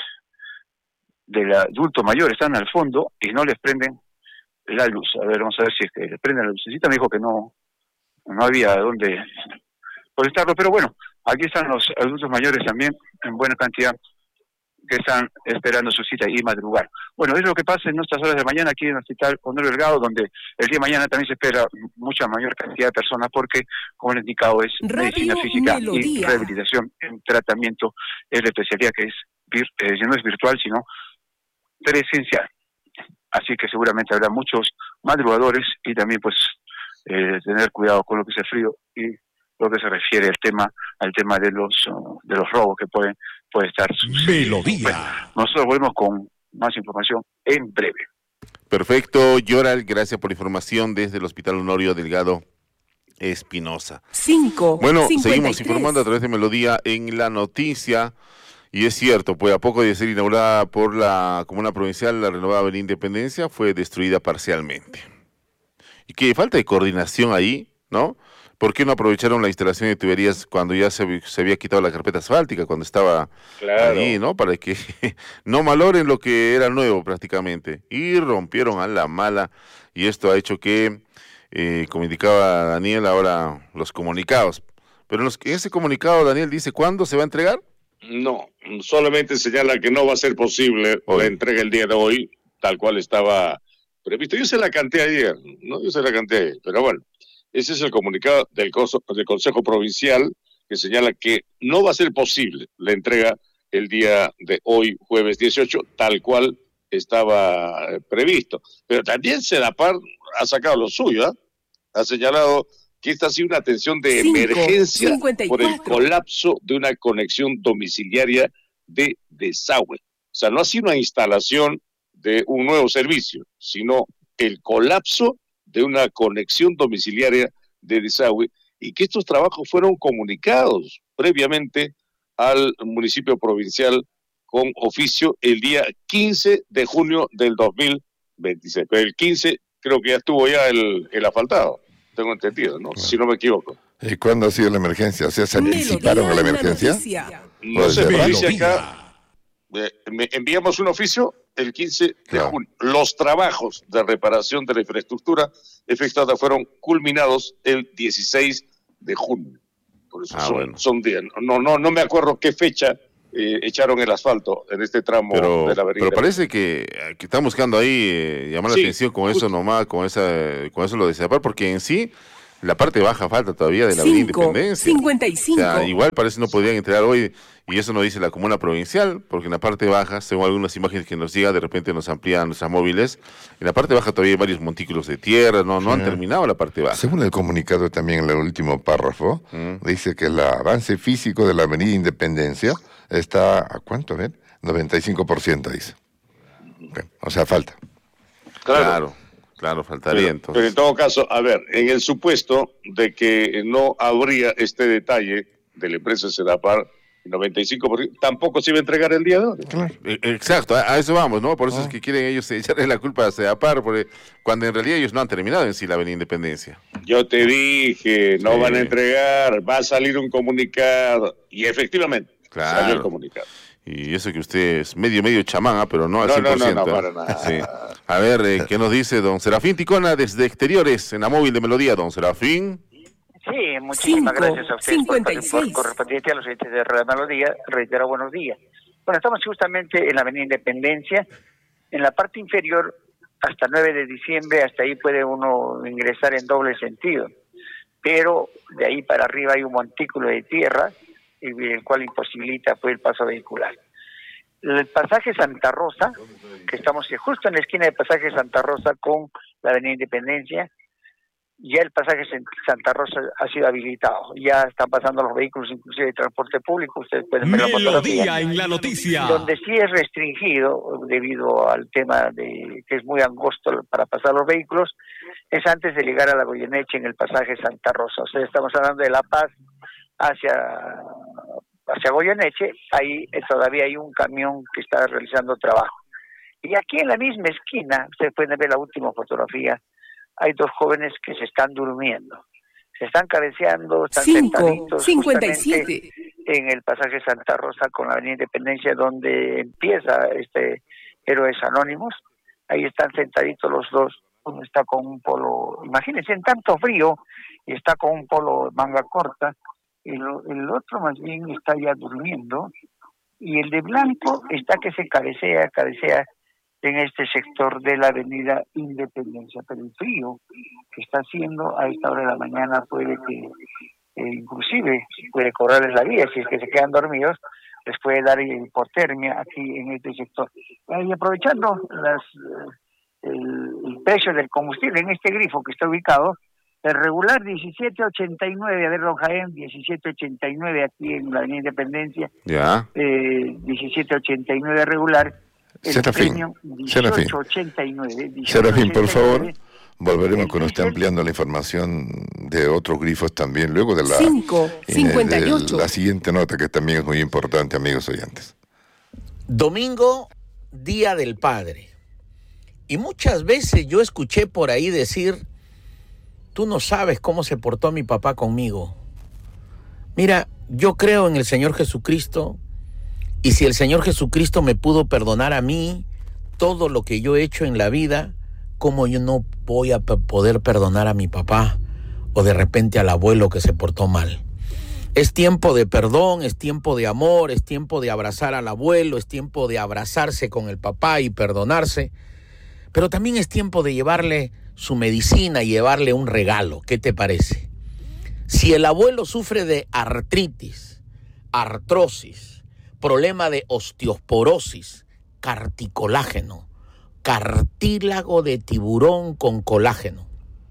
del adulto mayor están al fondo y no les prenden la luz. A ver, vamos a ver si es que les prenden la lucecita. Me dijo que no, no había dónde conectarlo, pero bueno, aquí están los adultos mayores también en buena cantidad, que están esperando su cita y madrugar. Bueno, es lo que pasa en nuestras horas de mañana aquí en el Hospital Honorio Delgado, donde el día de mañana también se espera mucha mayor cantidad de personas, porque, como les indicado, es
Radio
medicina física
Melodía.
y rehabilitación en tratamiento, es la especialidad que es vir, eh, no es virtual, sino presencial. Así que seguramente habrá muchos madrugadores, y también pues eh, tener cuidado con lo que es el frío y lo que se refiere al tema al tema de los uh, de los robos que pueden puede estar sucediendo.
Melodía.
Bueno, nosotros volvemos con más información en breve.
Perfecto, Yoral, gracias por la información desde el Hospital Honorio Delgado Espinosa.
Cinco,
Bueno,
cincuenta y
seguimos
tres.
informando a través de Melodía en la noticia, y es cierto, pues a poco de ser inaugurada por la Comuna Provincial, la renovada Avenida Independencia fue destruida parcialmente. Y que falta de coordinación ahí, ¿no? ¿Por qué no aprovecharon la instalación de tuberías cuando ya se, se había quitado la carpeta asfáltica, cuando estaba
Claro.
ahí, ¿no? Para que no maloren lo que era nuevo prácticamente. Y rompieron a la mala, y esto ha hecho que, eh, como indicaba Daniel, ahora los comunicados. Pero en, los, en ese comunicado, Daniel dice, ¿cuándo se va a entregar?
No, solamente señala que no va a ser posible
Hoy.
la entrega el día de hoy, tal cual estaba previsto. Yo se la canté ayer, ¿no? Yo se la canté ayer, pero bueno. Ese es el comunicado del, coso, del Consejo Provincial, que señala que no va a ser posible la entrega el día de hoy, jueves dieciocho, tal cual estaba previsto. Pero también Sedapar ha sacado lo suyo, ¿eh? Ha señalado que esta ha sido una atención de
Cinco,
emergencia
cincuenta y
por el
cuatro.
colapso de una conexión domiciliaria de desagüe. O sea, no ha sido una instalación de un nuevo servicio, sino el colapso de una conexión domiciliaria de desagüe, y que estos trabajos fueron comunicados previamente al municipio provincial con oficio el día quince de junio del dos mil veintiséis. Pero el quince creo que ya estuvo ya el, el asfaltado, tengo entendido, ¿no?
Claro.
Si no me equivoco.
¿Y cuándo ha sido la emergencia? O sea, ¿se anticiparon a la
Melodía en la
emergencia?
noticia.
No
Puede
se
ser.
me dice
Melodía.
acá, eh, me enviamos un oficio el quince de junio. Los trabajos de reparación de la infraestructura efectuada fueron culminados el dieciséis de junio. Por eso
ah,
son,
bueno.
son días. No, no, no me acuerdo qué fecha eh, echaron el asfalto en este tramo
pero,
de la avenida.
Pero parece que, que están buscando ahí eh, llamar
sí,
la atención con
justo.
eso nomás, con esa, con eso lo de Sedapar, porque en sí la parte baja falta todavía de la Avenida Independencia.
cincuenta y cinco.
O sea, igual parece no podrían entregar hoy, y eso nos dice la comuna provincial, porque en la parte baja, según algunas imágenes que nos llegan, de repente nos amplían nuestras móviles, en la parte baja todavía hay varios montículos de tierra, no, no
sí.
han terminado la parte baja.
Según el comunicado también en el último párrafo, mm. dice que el avance físico de la Avenida Independencia está, ¿a cuánto? ¿Ven? noventa y cinco por ciento dice. Okay. O sea, falta.
Claro.
Claro. Claro, faltaría
pero,
entonces.
Pero en todo caso, a ver, en el supuesto de que no habría este detalle de la empresa Sedapar, el noventa y cinco por ciento, tampoco se iba a entregar el día de hoy.
Claro. Exacto, a, a eso vamos, ¿no? Por eso ah. es que quieren ellos echarle la culpa a Sedapar, porque cuando en realidad ellos no han terminado en sí la Avenida Independencia.
Yo te dije, no
sí.
van a entregar, va a salir un comunicado, y efectivamente
claro.
salió el comunicado.
Y eso que usted es medio, medio chamán, ¿eh? Pero no al
no,
cien por ciento.
No, no, no, para nada.
Sí. A ver, eh, ¿qué nos dice don Serafín Ticona desde Exteriores, en la móvil de Melodía, don Serafín?
Sí, muchísimas
Cinco,
gracias a ustedes
cincuenta y
por,
seis.
por correspondiente a los oyentes de Radio Melodía. Reitero, buenos días. Bueno, estamos justamente en la Avenida Independencia, en la parte inferior, hasta nueve de diciembre, hasta ahí puede uno ingresar en doble sentido. Pero de ahí para arriba hay un montículo de tierra, el cual imposibilita pues, el paso vehicular. El pasaje Santa Rosa, que estamos justo en la esquina del pasaje Santa Rosa con la Avenida Independencia, ya el pasaje Santa Rosa ha sido habilitado. Ya están pasando los vehículos, inclusive de transporte público. Ustedes pueden ver la fotografía.
En la noticia.
Donde sí es restringido, debido al tema de que es muy angosto para pasar los vehículos, es antes de llegar a la Goyeneche en el pasaje Santa Rosa. O sea, estamos hablando de La Paz hacia... hacia Goyeneche, ahí eh, todavía hay un camión que está realizando trabajo. Y aquí en la misma esquina, ustedes pueden ver la última fotografía, hay dos jóvenes que se están durmiendo. Se están cabeceando, están
Cinco,
sentaditos
cincuenta y siete.
En el pasaje Santa Rosa con la Avenida Independencia, donde empieza este Héroes Anónimos. Ahí están sentaditos los dos. Uno está con un polo, imagínense, en tanto frío, y está con un polo manga corta. El, el otro más bien está ya durmiendo, y el de blanco está que se cabecea, cabecea en este sector de la Avenida Independencia. Pero el frío que está haciendo a esta hora de la mañana puede que, eh, inclusive, puede cobrarles la vida, si es que se quedan dormidos, les puede dar hipotermia aquí en este sector. Y aprovechando las, el, el precio del combustible en este grifo que está ubicado, el regular diecisiete ochenta y nueve, a ver, don Jaén, diecisiete ochenta y nueve aquí en la Avenida Independencia.
Ya.
Eh, diecisiete ochenta y nueve regular. El
Serafín, Serafín.
dieciocho ochenta y nueve.
Serafín, por favor, volveremos con usted ampliando la información de otros grifos también, luego de la,
cinco, cincuenta y ocho.
De la siguiente nota, que también es muy importante, amigos oyentes.
Domingo, Día del Padre. Y muchas veces yo escuché por ahí decir: tú no sabes cómo se portó mi papá conmigo. Mira, yo creo en el Señor Jesucristo, y si el Señor Jesucristo me pudo perdonar a mí todo lo que yo he hecho en la vida, ¿cómo yo no voy a poder perdonar a mi papá o de repente al abuelo que se portó mal? Es tiempo de perdón, es tiempo de amor, es tiempo de abrazar al abuelo, es tiempo de abrazarse con el papá y perdonarse, pero también es tiempo de llevarle su medicina y llevarle un regalo. ¿Qué te parece? Si el abuelo sufre de artritis, artrosis, problema de osteoporosis, carticolágeno, cartílago de tiburón con colágeno,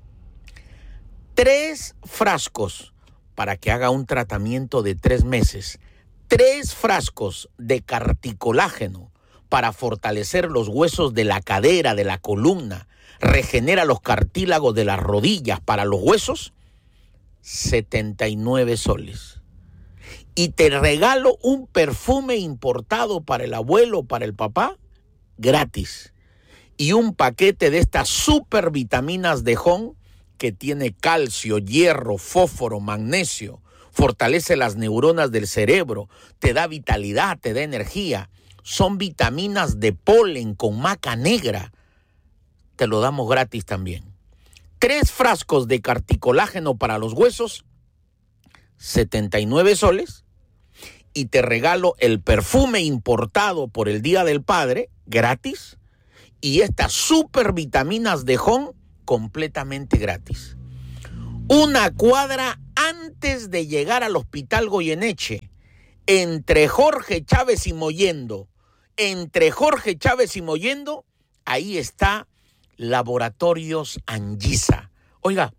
tres frascos para que haga un tratamiento de tres meses, tres frascos de carticolágeno para fortalecer los huesos de la cadera, de la columna, regenera los cartílagos de las rodillas para los huesos, setenta y nueve soles. Y te regalo un perfume importado para el abuelo, para el papá, gratis. Y un paquete de estas super vitaminas de Jon, que tiene calcio, hierro, fósforo, magnesio, fortalece las neuronas del cerebro, te da vitalidad, te da energía. son vitaminas de polen con maca negra. Te lo damos gratis también. Tres frascos de carticolágeno para los huesos, setenta y nueve soles. Y te regalo el perfume importado por el Día del Padre, gratis. Y estas super vitaminas de Jon, completamente gratis. Una cuadra antes de llegar al Hospital Goyeneche, entre Jorge Chávez y Mollendo, entre Jorge Chávez y Mollendo, ahí está Laboratorios Anguisa. Oiga,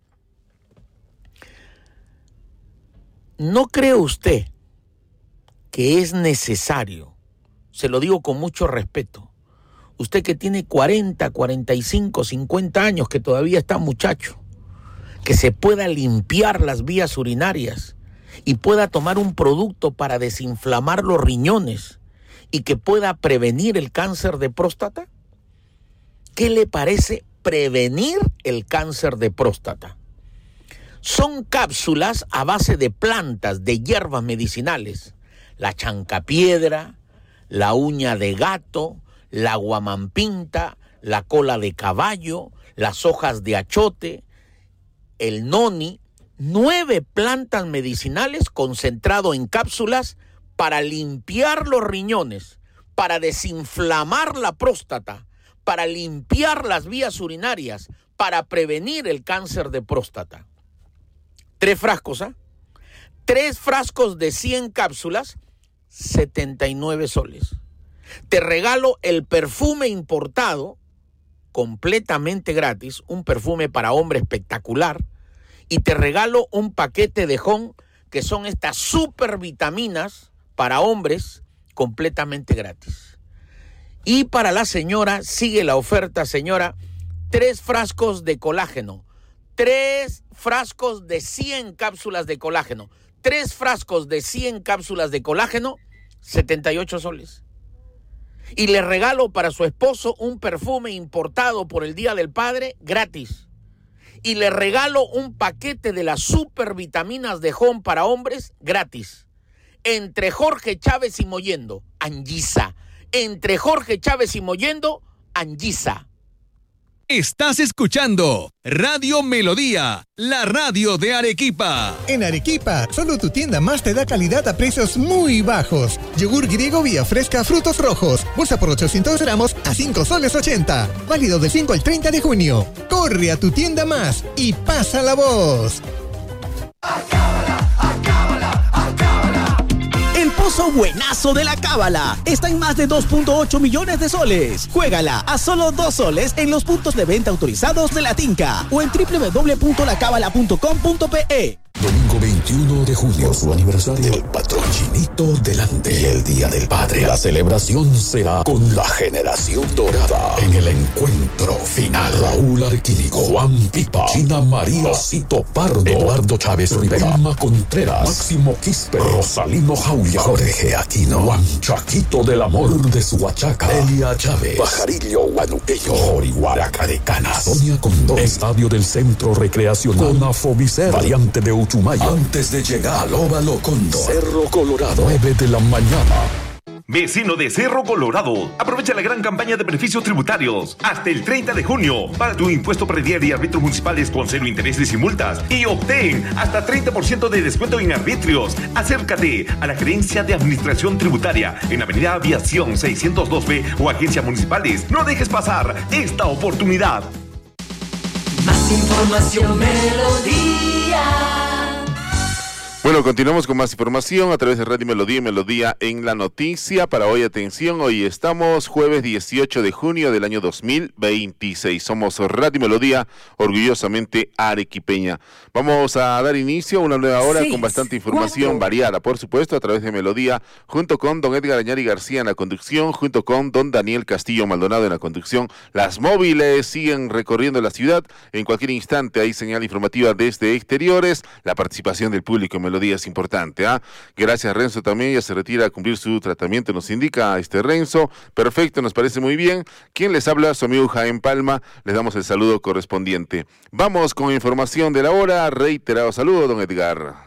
¿no cree usted que es necesario, se lo digo con mucho respeto, usted que tiene cuarenta, cuarenta y cinco, cincuenta años, que todavía está muchacho, que se pueda limpiar las vías urinarias y pueda tomar un producto para desinflamar los riñones y que pueda prevenir el cáncer de próstata? ¿Qué le parece prevenir el cáncer de próstata? Son cápsulas a base de plantas, de hierbas medicinales. La chancapiedra, la uña de gato, la guamampinta, la cola de caballo, las hojas de achote, el noni, nueve plantas medicinales concentrado en cápsulas para limpiar los riñones, para desinflamar la próstata, para limpiar las vías urinarias, para prevenir el cáncer de próstata. Tres frascos, ¿ah? ¿eh? Tres frascos de cien cápsulas, setenta y nueve soles. Te regalo el perfume importado, completamente gratis, un perfume para hombre espectacular, y te regalo un paquete de Jon, que son estas super vitaminas para hombres, completamente gratis. Y para la señora, sigue la oferta, señora, tres frascos de colágeno, tres frascos de cien cápsulas de colágeno, tres frascos de cien cápsulas de colágeno, setenta y ocho soles. Y le regalo para su esposo un perfume importado por el Día del Padre, gratis. Y le regalo un paquete de las super vitaminas de Jon para hombres, gratis. Entre Jorge Chávez y Mollendo, Anguisa. Entre Jorge Chávez y Mollendo, Anguisa.
Estás escuchando Radio Melodía, la radio de Arequipa.
En Arequipa, solo tu tienda más te da calidad a precios muy bajos. Yogur griego Vía Fresca Frutos Rojos, bolsa por ochocientos gramos a cinco soles ochenta. Válido del cinco al treinta de junio. Corre a tu tienda más y pasa la voz.
El pozo buenazo de la Cábala está en más de dos punto ocho millones de soles. Juégala a solo dos soles en los puntos de venta autorizados de la Tinca o en doble u doble u doble u punto la cábala punto com punto pe.
Domingo veintiuno de junio, por su aniversario, el patrón Chinito delante y el Día del Padre. La celebración será con la generación dorada en el encuentro final. Raúl Arquínigo, Juan Pipa, China María, Cito Pardo, Eduardo Chávez Rivera, Emma Contreras, Máximo Quispe, Rosalino Jauya, Jorge Aquino, Juan Chaquito del Amor de Suachaca, Elia Chávez, Pajarillo Guanuqueño, Orihuara Carecana, Sonia Condón, Estadio del Centro Recreacional, Conafobicer, variante de Uchumaya, antes de llegar al Óvalo Cóndor, Cerro Colorado, nueve de la mañana.
Vecino de Cerro Colorado, aprovecha la gran campaña de beneficios tributarios hasta el treinta de junio. Paga tu impuesto predial y arbitrios municipales con cero intereses y multas y obtén hasta treinta por ciento de descuento en arbitrios. Acércate a la Gerencia de Administración Tributaria en Avenida Aviación seiscientos dos B o agencias municipales. No dejes pasar esta oportunidad.
Más información, Melodía.
Bueno, continuamos con más información a través de Radio Melodía y Melodía en la Noticia. Para hoy, atención, hoy estamos jueves dieciocho de junio del año dos mil veintiséis. Somos Radio Melodía, orgullosamente arequipeña. Vamos a dar inicio a una nueva hora Seis, con bastante información cuatro. variada, por supuesto, a través de Melodía, junto con don Edgar Añari García en la conducción, junto con don Daniel Castillo Maldonado en la conducción. Las móviles siguen recorriendo la ciudad. En cualquier instante hay señal informativa desde exteriores. La participación del público en Melodía es importante, ¿ah? ¿eh? Gracias, Renzo, también ya se retira a cumplir su tratamiento, nos indica este Renzo. Perfecto, nos parece muy bien. ¿Quién les habla? Su amigo Jaén Palma. Les damos el saludo correspondiente. Vamos con información de la hora. Reiterado saludo, don Edgar.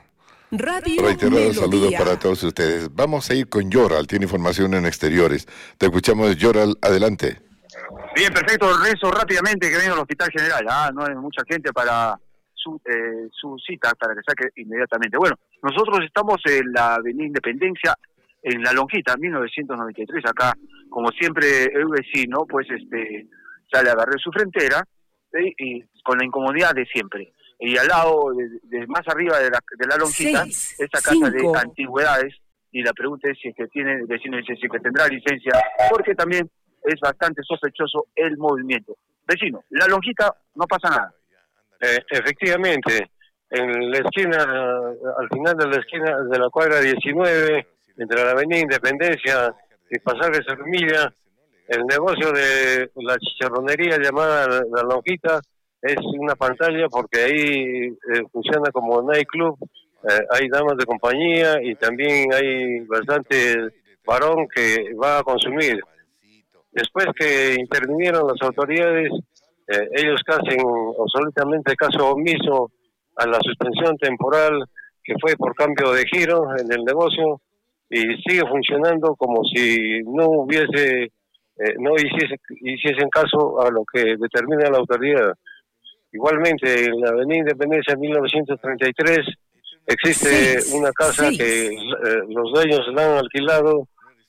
Radio
Reiterado
Melodía.
saludo para todos ustedes. Vamos a ir con Yoral, tiene información en exteriores. Te escuchamos, Yoral, adelante.
Bien, perfecto, rezo rápidamente que venga al Hospital General. Ah, no hay mucha gente para su, eh, su cita, para que saque inmediatamente. Bueno, nosotros estamos en la Avenida Independencia, en La Lonjita, mil novecientos noventa y tres. Acá, como siempre, el vecino, pues, este, sale a barrer su frontera, ¿sí? Y con la incomodidad de siempre. Y al lado, de, de más arriba de la, de la Lonjita,
Seis,
esta casa
cinco.
de antigüedades, y la pregunta es si es que tiene, el vecino dice si es que tendrá licencia, porque también es bastante sospechoso el movimiento. Vecino, la Lonjita no pasa nada.
Eh, efectivamente, en la esquina, al final de la esquina de la cuadra diecinueve, entre la Avenida Independencia y Pasaje Sarmilla, el negocio de la chicharronería llamada La Lonjita es una pantalla porque ahí eh, funciona como nightclub, eh, hay damas de compañía y también hay bastante varón que va a consumir. Después que intervinieron las autoridades, eh, ellos hacen absolutamente caso omiso a la suspensión temporal que fue por cambio de giro en el negocio y sigue funcionando como si no hubiese, eh, no hiciese, hiciesen caso a lo que determina la autoridad. Igualmente, en la Avenida Independencia mil novecientos treinta y tres existe sí, una casa sí. que eh, los dueños la han alquilado.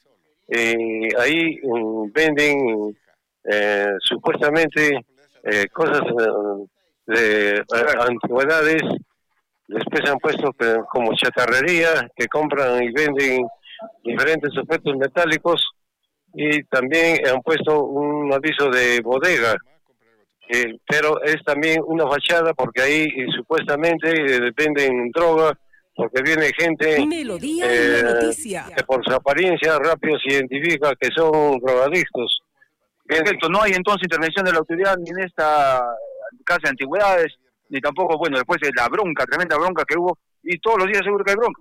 Eh, ahí um, venden eh, supuestamente eh, cosas uh, de uh, antigüedades. Después han puesto que, como chatarrería, que compran y venden diferentes objetos metálicos, y también han puesto un aviso de bodega, eh, pero es también una fachada porque ahí eh, supuestamente eh, venden droga, porque viene gente
Melodía
eh,
y la noticia.
que por su apariencia rápido se identifica que son drogadictos.
Perfecto, no hay entonces intervención de la autoridad ni en esta casa de antigüedades, ni tampoco, bueno, después de la bronca, tremenda bronca que hubo, y todos los días seguro que hay bronca.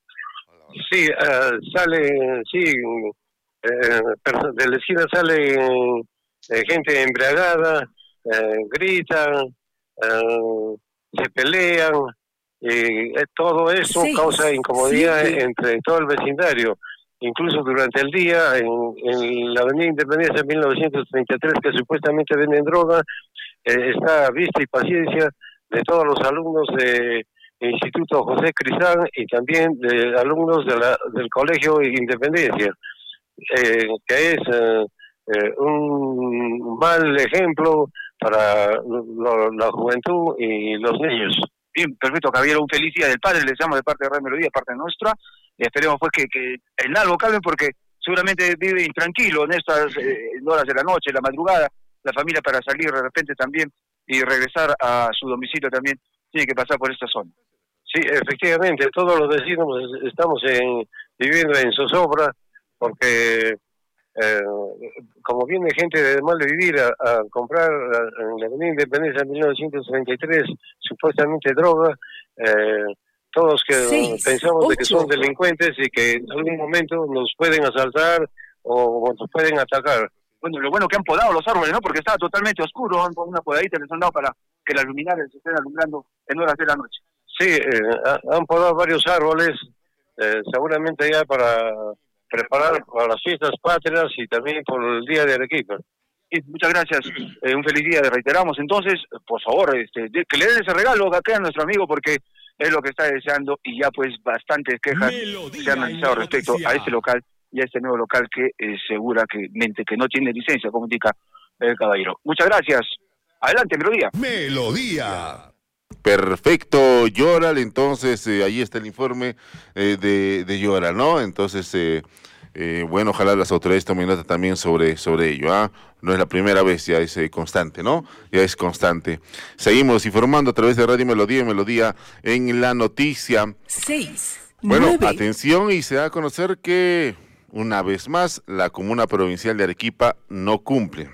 Sí, uh, sale, sí, eh, de la esquina sale eh, gente embriagada, eh, gritan, eh, se pelean, y eh, todo eso sí, causa incomodidad sí, sí. entre todo el vecindario. Incluso durante el día, en, en la Avenida Independencia mil novecientos treinta y tres, que supuestamente venden droga, eh, está a vista y paciencia de todos los alumnos del Instituto José Crisán y también de alumnos de la, del Colegio Independencia, eh, que es eh, eh, un mal ejemplo para lo, la juventud y los niños.
Bien, perfecto, caballero, un feliz día del padre, le deseamos de parte de Radio Melodía, de parte nuestra, y esperemos pues que, que el nada lo calmen porque seguramente vive intranquilo en estas eh, horas de la noche, la madrugada, la familia para salir de repente también y regresar a su domicilio también tiene que pasar por esta zona.
Sí, efectivamente, todos los vecinos estamos en, viviendo en zozobra porque eh, como viene gente de mal vivir a, a comprar a, en la Avenida Independencia mil novecientos treinta y tres supuestamente droga, eh, todos que Seis, pensamos ocho. de que son delincuentes y que en algún momento nos pueden asaltar o nos pueden atacar.
Bueno, lo bueno que han podado los árboles, ¿no? Porque estaba totalmente oscuro, han una podadita les han dado para que las luminarias se estén alumbrando en horas de la noche.
Sí, eh, han podado varios árboles, eh, seguramente ya para preparar para las fiestas patrias y también por el Día de Arequipa.
Sí, muchas gracias, eh, un feliz día, reiteramos. Entonces, por favor, este, de, que le den ese regalo acá a nuestro amigo porque es lo que está deseando y ya pues bastantes quejas Melodía se han analizado respecto a este local y a este nuevo local que eh, seguramente que no tiene licencia, como indica el caballero. Muchas gracias. Adelante, Melodía.
Melodía. Perfecto, Yoral, entonces eh, ahí está el informe eh, de, de Yoral, ¿no? Entonces, eh, eh, bueno, ojalá las autoridades tomen nota también sobre, sobre ello, ¿ah? No es la primera vez, ya es eh, constante, ¿no? Ya es constante. Seguimos informando a través de Radio Melodía y Melodía en la noticia.
Seis,
bueno,
nueve.
Atención, y se da a conocer que una vez más la Comuna Provincial de Arequipa no cumple.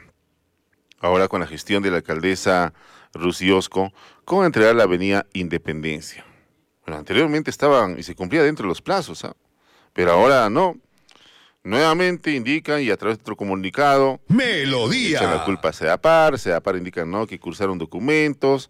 Ahora con la gestión de la alcaldesa Rusy Osco, con entregar la Avenida Independencia. Bueno, anteriormente estaban y se cumplía dentro de los plazos, ¿ah? Pero ahora no. Nuevamente indican y a través de otro comunicado
Melodía.
echan la culpa a SEDAPAR, SEDAPAR indican no que cursaron documentos,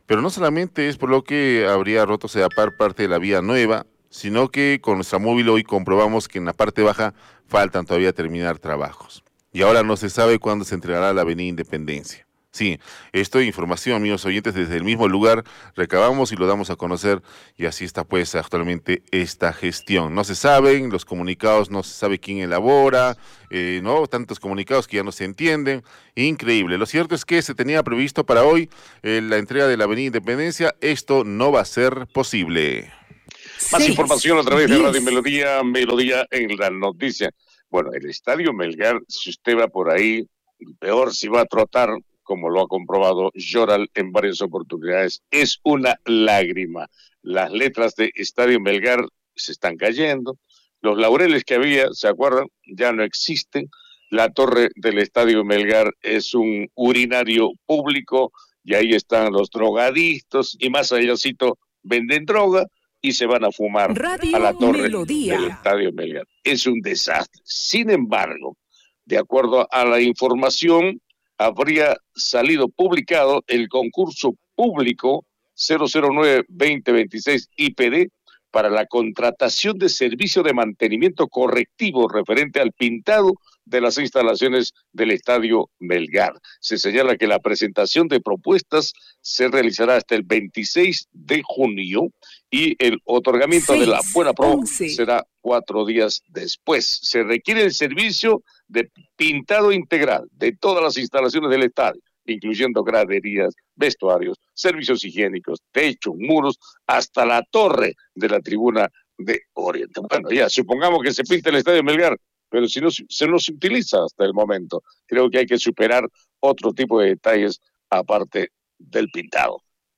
Pero no solamente es por lo que habría roto Sedapar parte de la vía nueva, sino que con nuestra móvil hoy comprobamos que en la parte baja faltan todavía terminar trabajos. Y ahora no se sabe cuándo se entregará la avenida Independencia. Sí, esto es información, amigos oyentes, desde el mismo lugar recabamos y lo damos a conocer, y así está pues actualmente esta gestión. No se saben los comunicados, no se sabe quién elabora, eh, no tantos comunicados que ya no se entienden, increíble. Lo cierto es que se tenía previsto para hoy eh, la entrega de la avenida Independencia, esto no va a ser posible.
Más
Seis,
información a través de
diez.
Radio Melodía, Melodía en la noticia. Bueno, el Estadio Melgar, si usted va por ahí, peor si va a trotar, como lo ha comprobado Lloral en varias oportunidades, es una lágrima. Las letras de Estadio Melgar se están cayendo, los laureles que había, ¿se acuerdan? Ya no existen. La torre del Estadio Melgar es un urinario público y ahí están los drogadictos y más allácito venden droga y se van a fumar
Radio
a la torre
Melodía.
del Estadio Melgar. Es un desastre. Sin embargo, de acuerdo a la información, habría salido publicado el concurso público cero cero nueve veinte veintiséis I P D para la contratación de servicio de mantenimiento correctivo referente al pintado de las instalaciones del Estadio Melgar. Se señala que la presentación de propuestas se realizará hasta el veintiséis de junio y el otorgamiento de la buena prueba será cuatro días después. Se requiere el servicio de pintado integral de todas las instalaciones del estadio, incluyendo graderías, vestuarios, servicios higiénicos, techos, muros, hasta la torre de la tribuna de Oriente. Bueno, ya, supongamos que se pinta el Estadio Melgar, pero si no se no se utiliza hasta el momento, creo que hay que superar otro tipo de detalles aparte del pintado.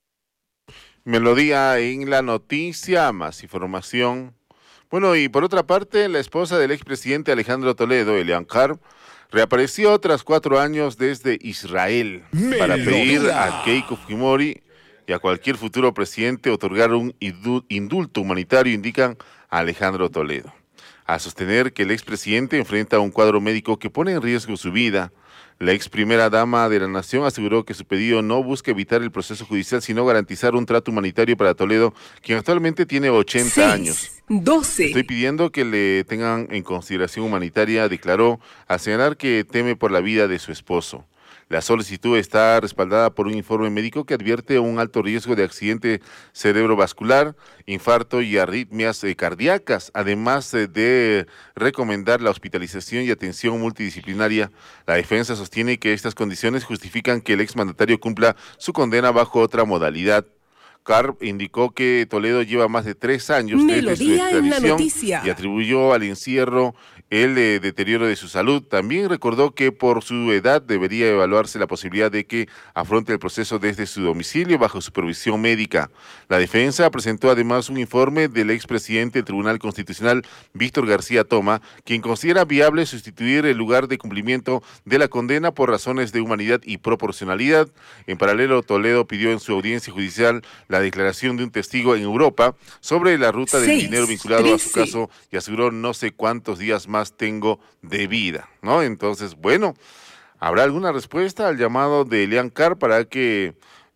Melodía en la noticia, más información. Bueno, y por otra parte, la esposa del expresidente Alejandro Toledo, Elian Carr, reapareció tras cuatro años desde Israel para pedir a Keiko Fujimori y a cualquier futuro presidente otorgar un indulto humanitario, indican a Alejandro Toledo. A sostener que el expresidente enfrenta un cuadro médico que pone en riesgo su vida, la ex primera dama de la nación aseguró que su pedido no busca evitar el proceso judicial, sino garantizar un trato humanitario para Toledo, quien actualmente tiene ochenta
Seis,
años.
doce.
Estoy pidiendo que le tengan en consideración humanitaria, declaró, al señalar que teme por la vida de su esposo. La solicitud está respaldada por un informe médico que advierte un alto riesgo de accidente cerebrovascular, infarto y arritmias eh, cardíacas, además eh, de recomendar la hospitalización y atención multidisciplinaria. La defensa sostiene que estas condiciones justifican que el exmandatario cumpla su condena bajo otra modalidad. Carr indicó que Toledo lleva más de tres años desde su
Melodía en la
extradición
noticia.
y atribuyó al encierro el eh, deterioro de su salud. También recordó que por su edad debería evaluarse la posibilidad de que afronte el proceso desde su domicilio bajo supervisión médica. La defensa presentó además un informe del expresidente del Tribunal Constitucional, Víctor García Toma, quien considera viable sustituir el lugar de cumplimiento de la condena por razones de humanidad y proporcionalidad. En paralelo, Toledo pidió en su audiencia judicial la declaración de un testigo en Europa sobre la ruta del
Seis,
dinero vinculado a su
trece.
caso y aseguró no sé cuántos días más tengo de vida, ¿no? Entonces, bueno, ¿habrá alguna respuesta al llamado de Elian Carr para que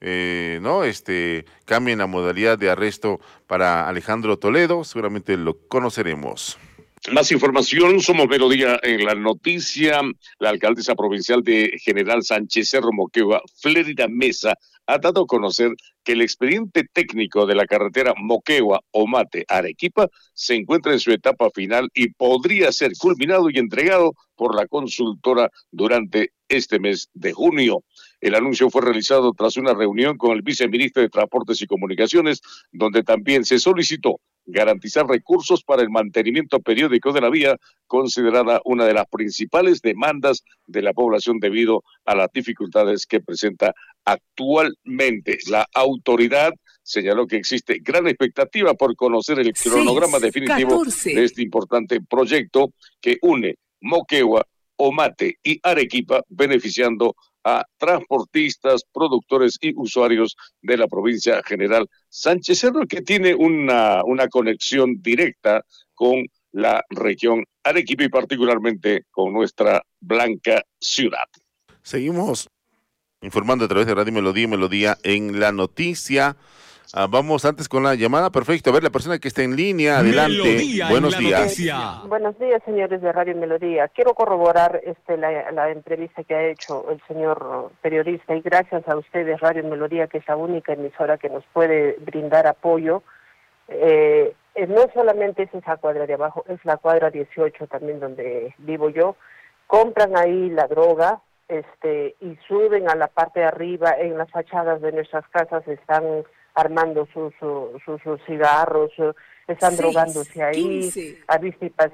eh, no este cambien la modalidad de arresto para Alejandro Toledo? Seguramente lo conoceremos.
Más información, somos Melodía en la noticia. La alcaldesa provincial de General Sánchez Cerro Moquegua, Flérida Mesa, ha dado a conocer que el expediente técnico de la carretera Moquegua-Omate Arequipa se encuentra en su etapa final y podría ser culminado y entregado por la consultora durante este mes de junio. El anuncio fue realizado tras una reunión con el viceministro de Transportes y Comunicaciones, donde también se solicitó garantizar recursos para el mantenimiento periódico de la vía, considerada una de las principales demandas de la población debido a las dificultades que presenta actualmente. La autoridad señaló que existe gran expectativa por conocer el cronograma
Seis,
definitivo
catorce.
de este importante proyecto que une Moquegua, Omate y Arequipa, beneficiando a transportistas, productores y usuarios de la provincia General Sánchez Cerro, que tiene una, una conexión directa con la región Arequipa y particularmente con nuestra blanca ciudad.
Seguimos Informando a través de Radio Melodía y Melodía en la noticia. Ah, vamos antes con la llamada. Perfecto. A ver, la persona que está en línea, adelante.
Melodía
Buenos
en la
días.
noticia.
Buenos días, señores de Radio Melodía. Quiero corroborar este, la, la entrevista que ha hecho el señor periodista y gracias a ustedes, Radio Melodía, que es la única emisora que nos puede brindar apoyo. Eh, eh, no solamente es esa cuadra de abajo, es la cuadra dieciocho también donde vivo yo. Compran ahí la droga este, y suben a la parte de arriba, en las fachadas de nuestras casas están armando sus, sus, sus cigarros, están
Seis,
drogándose ahí,
quince.
a vista y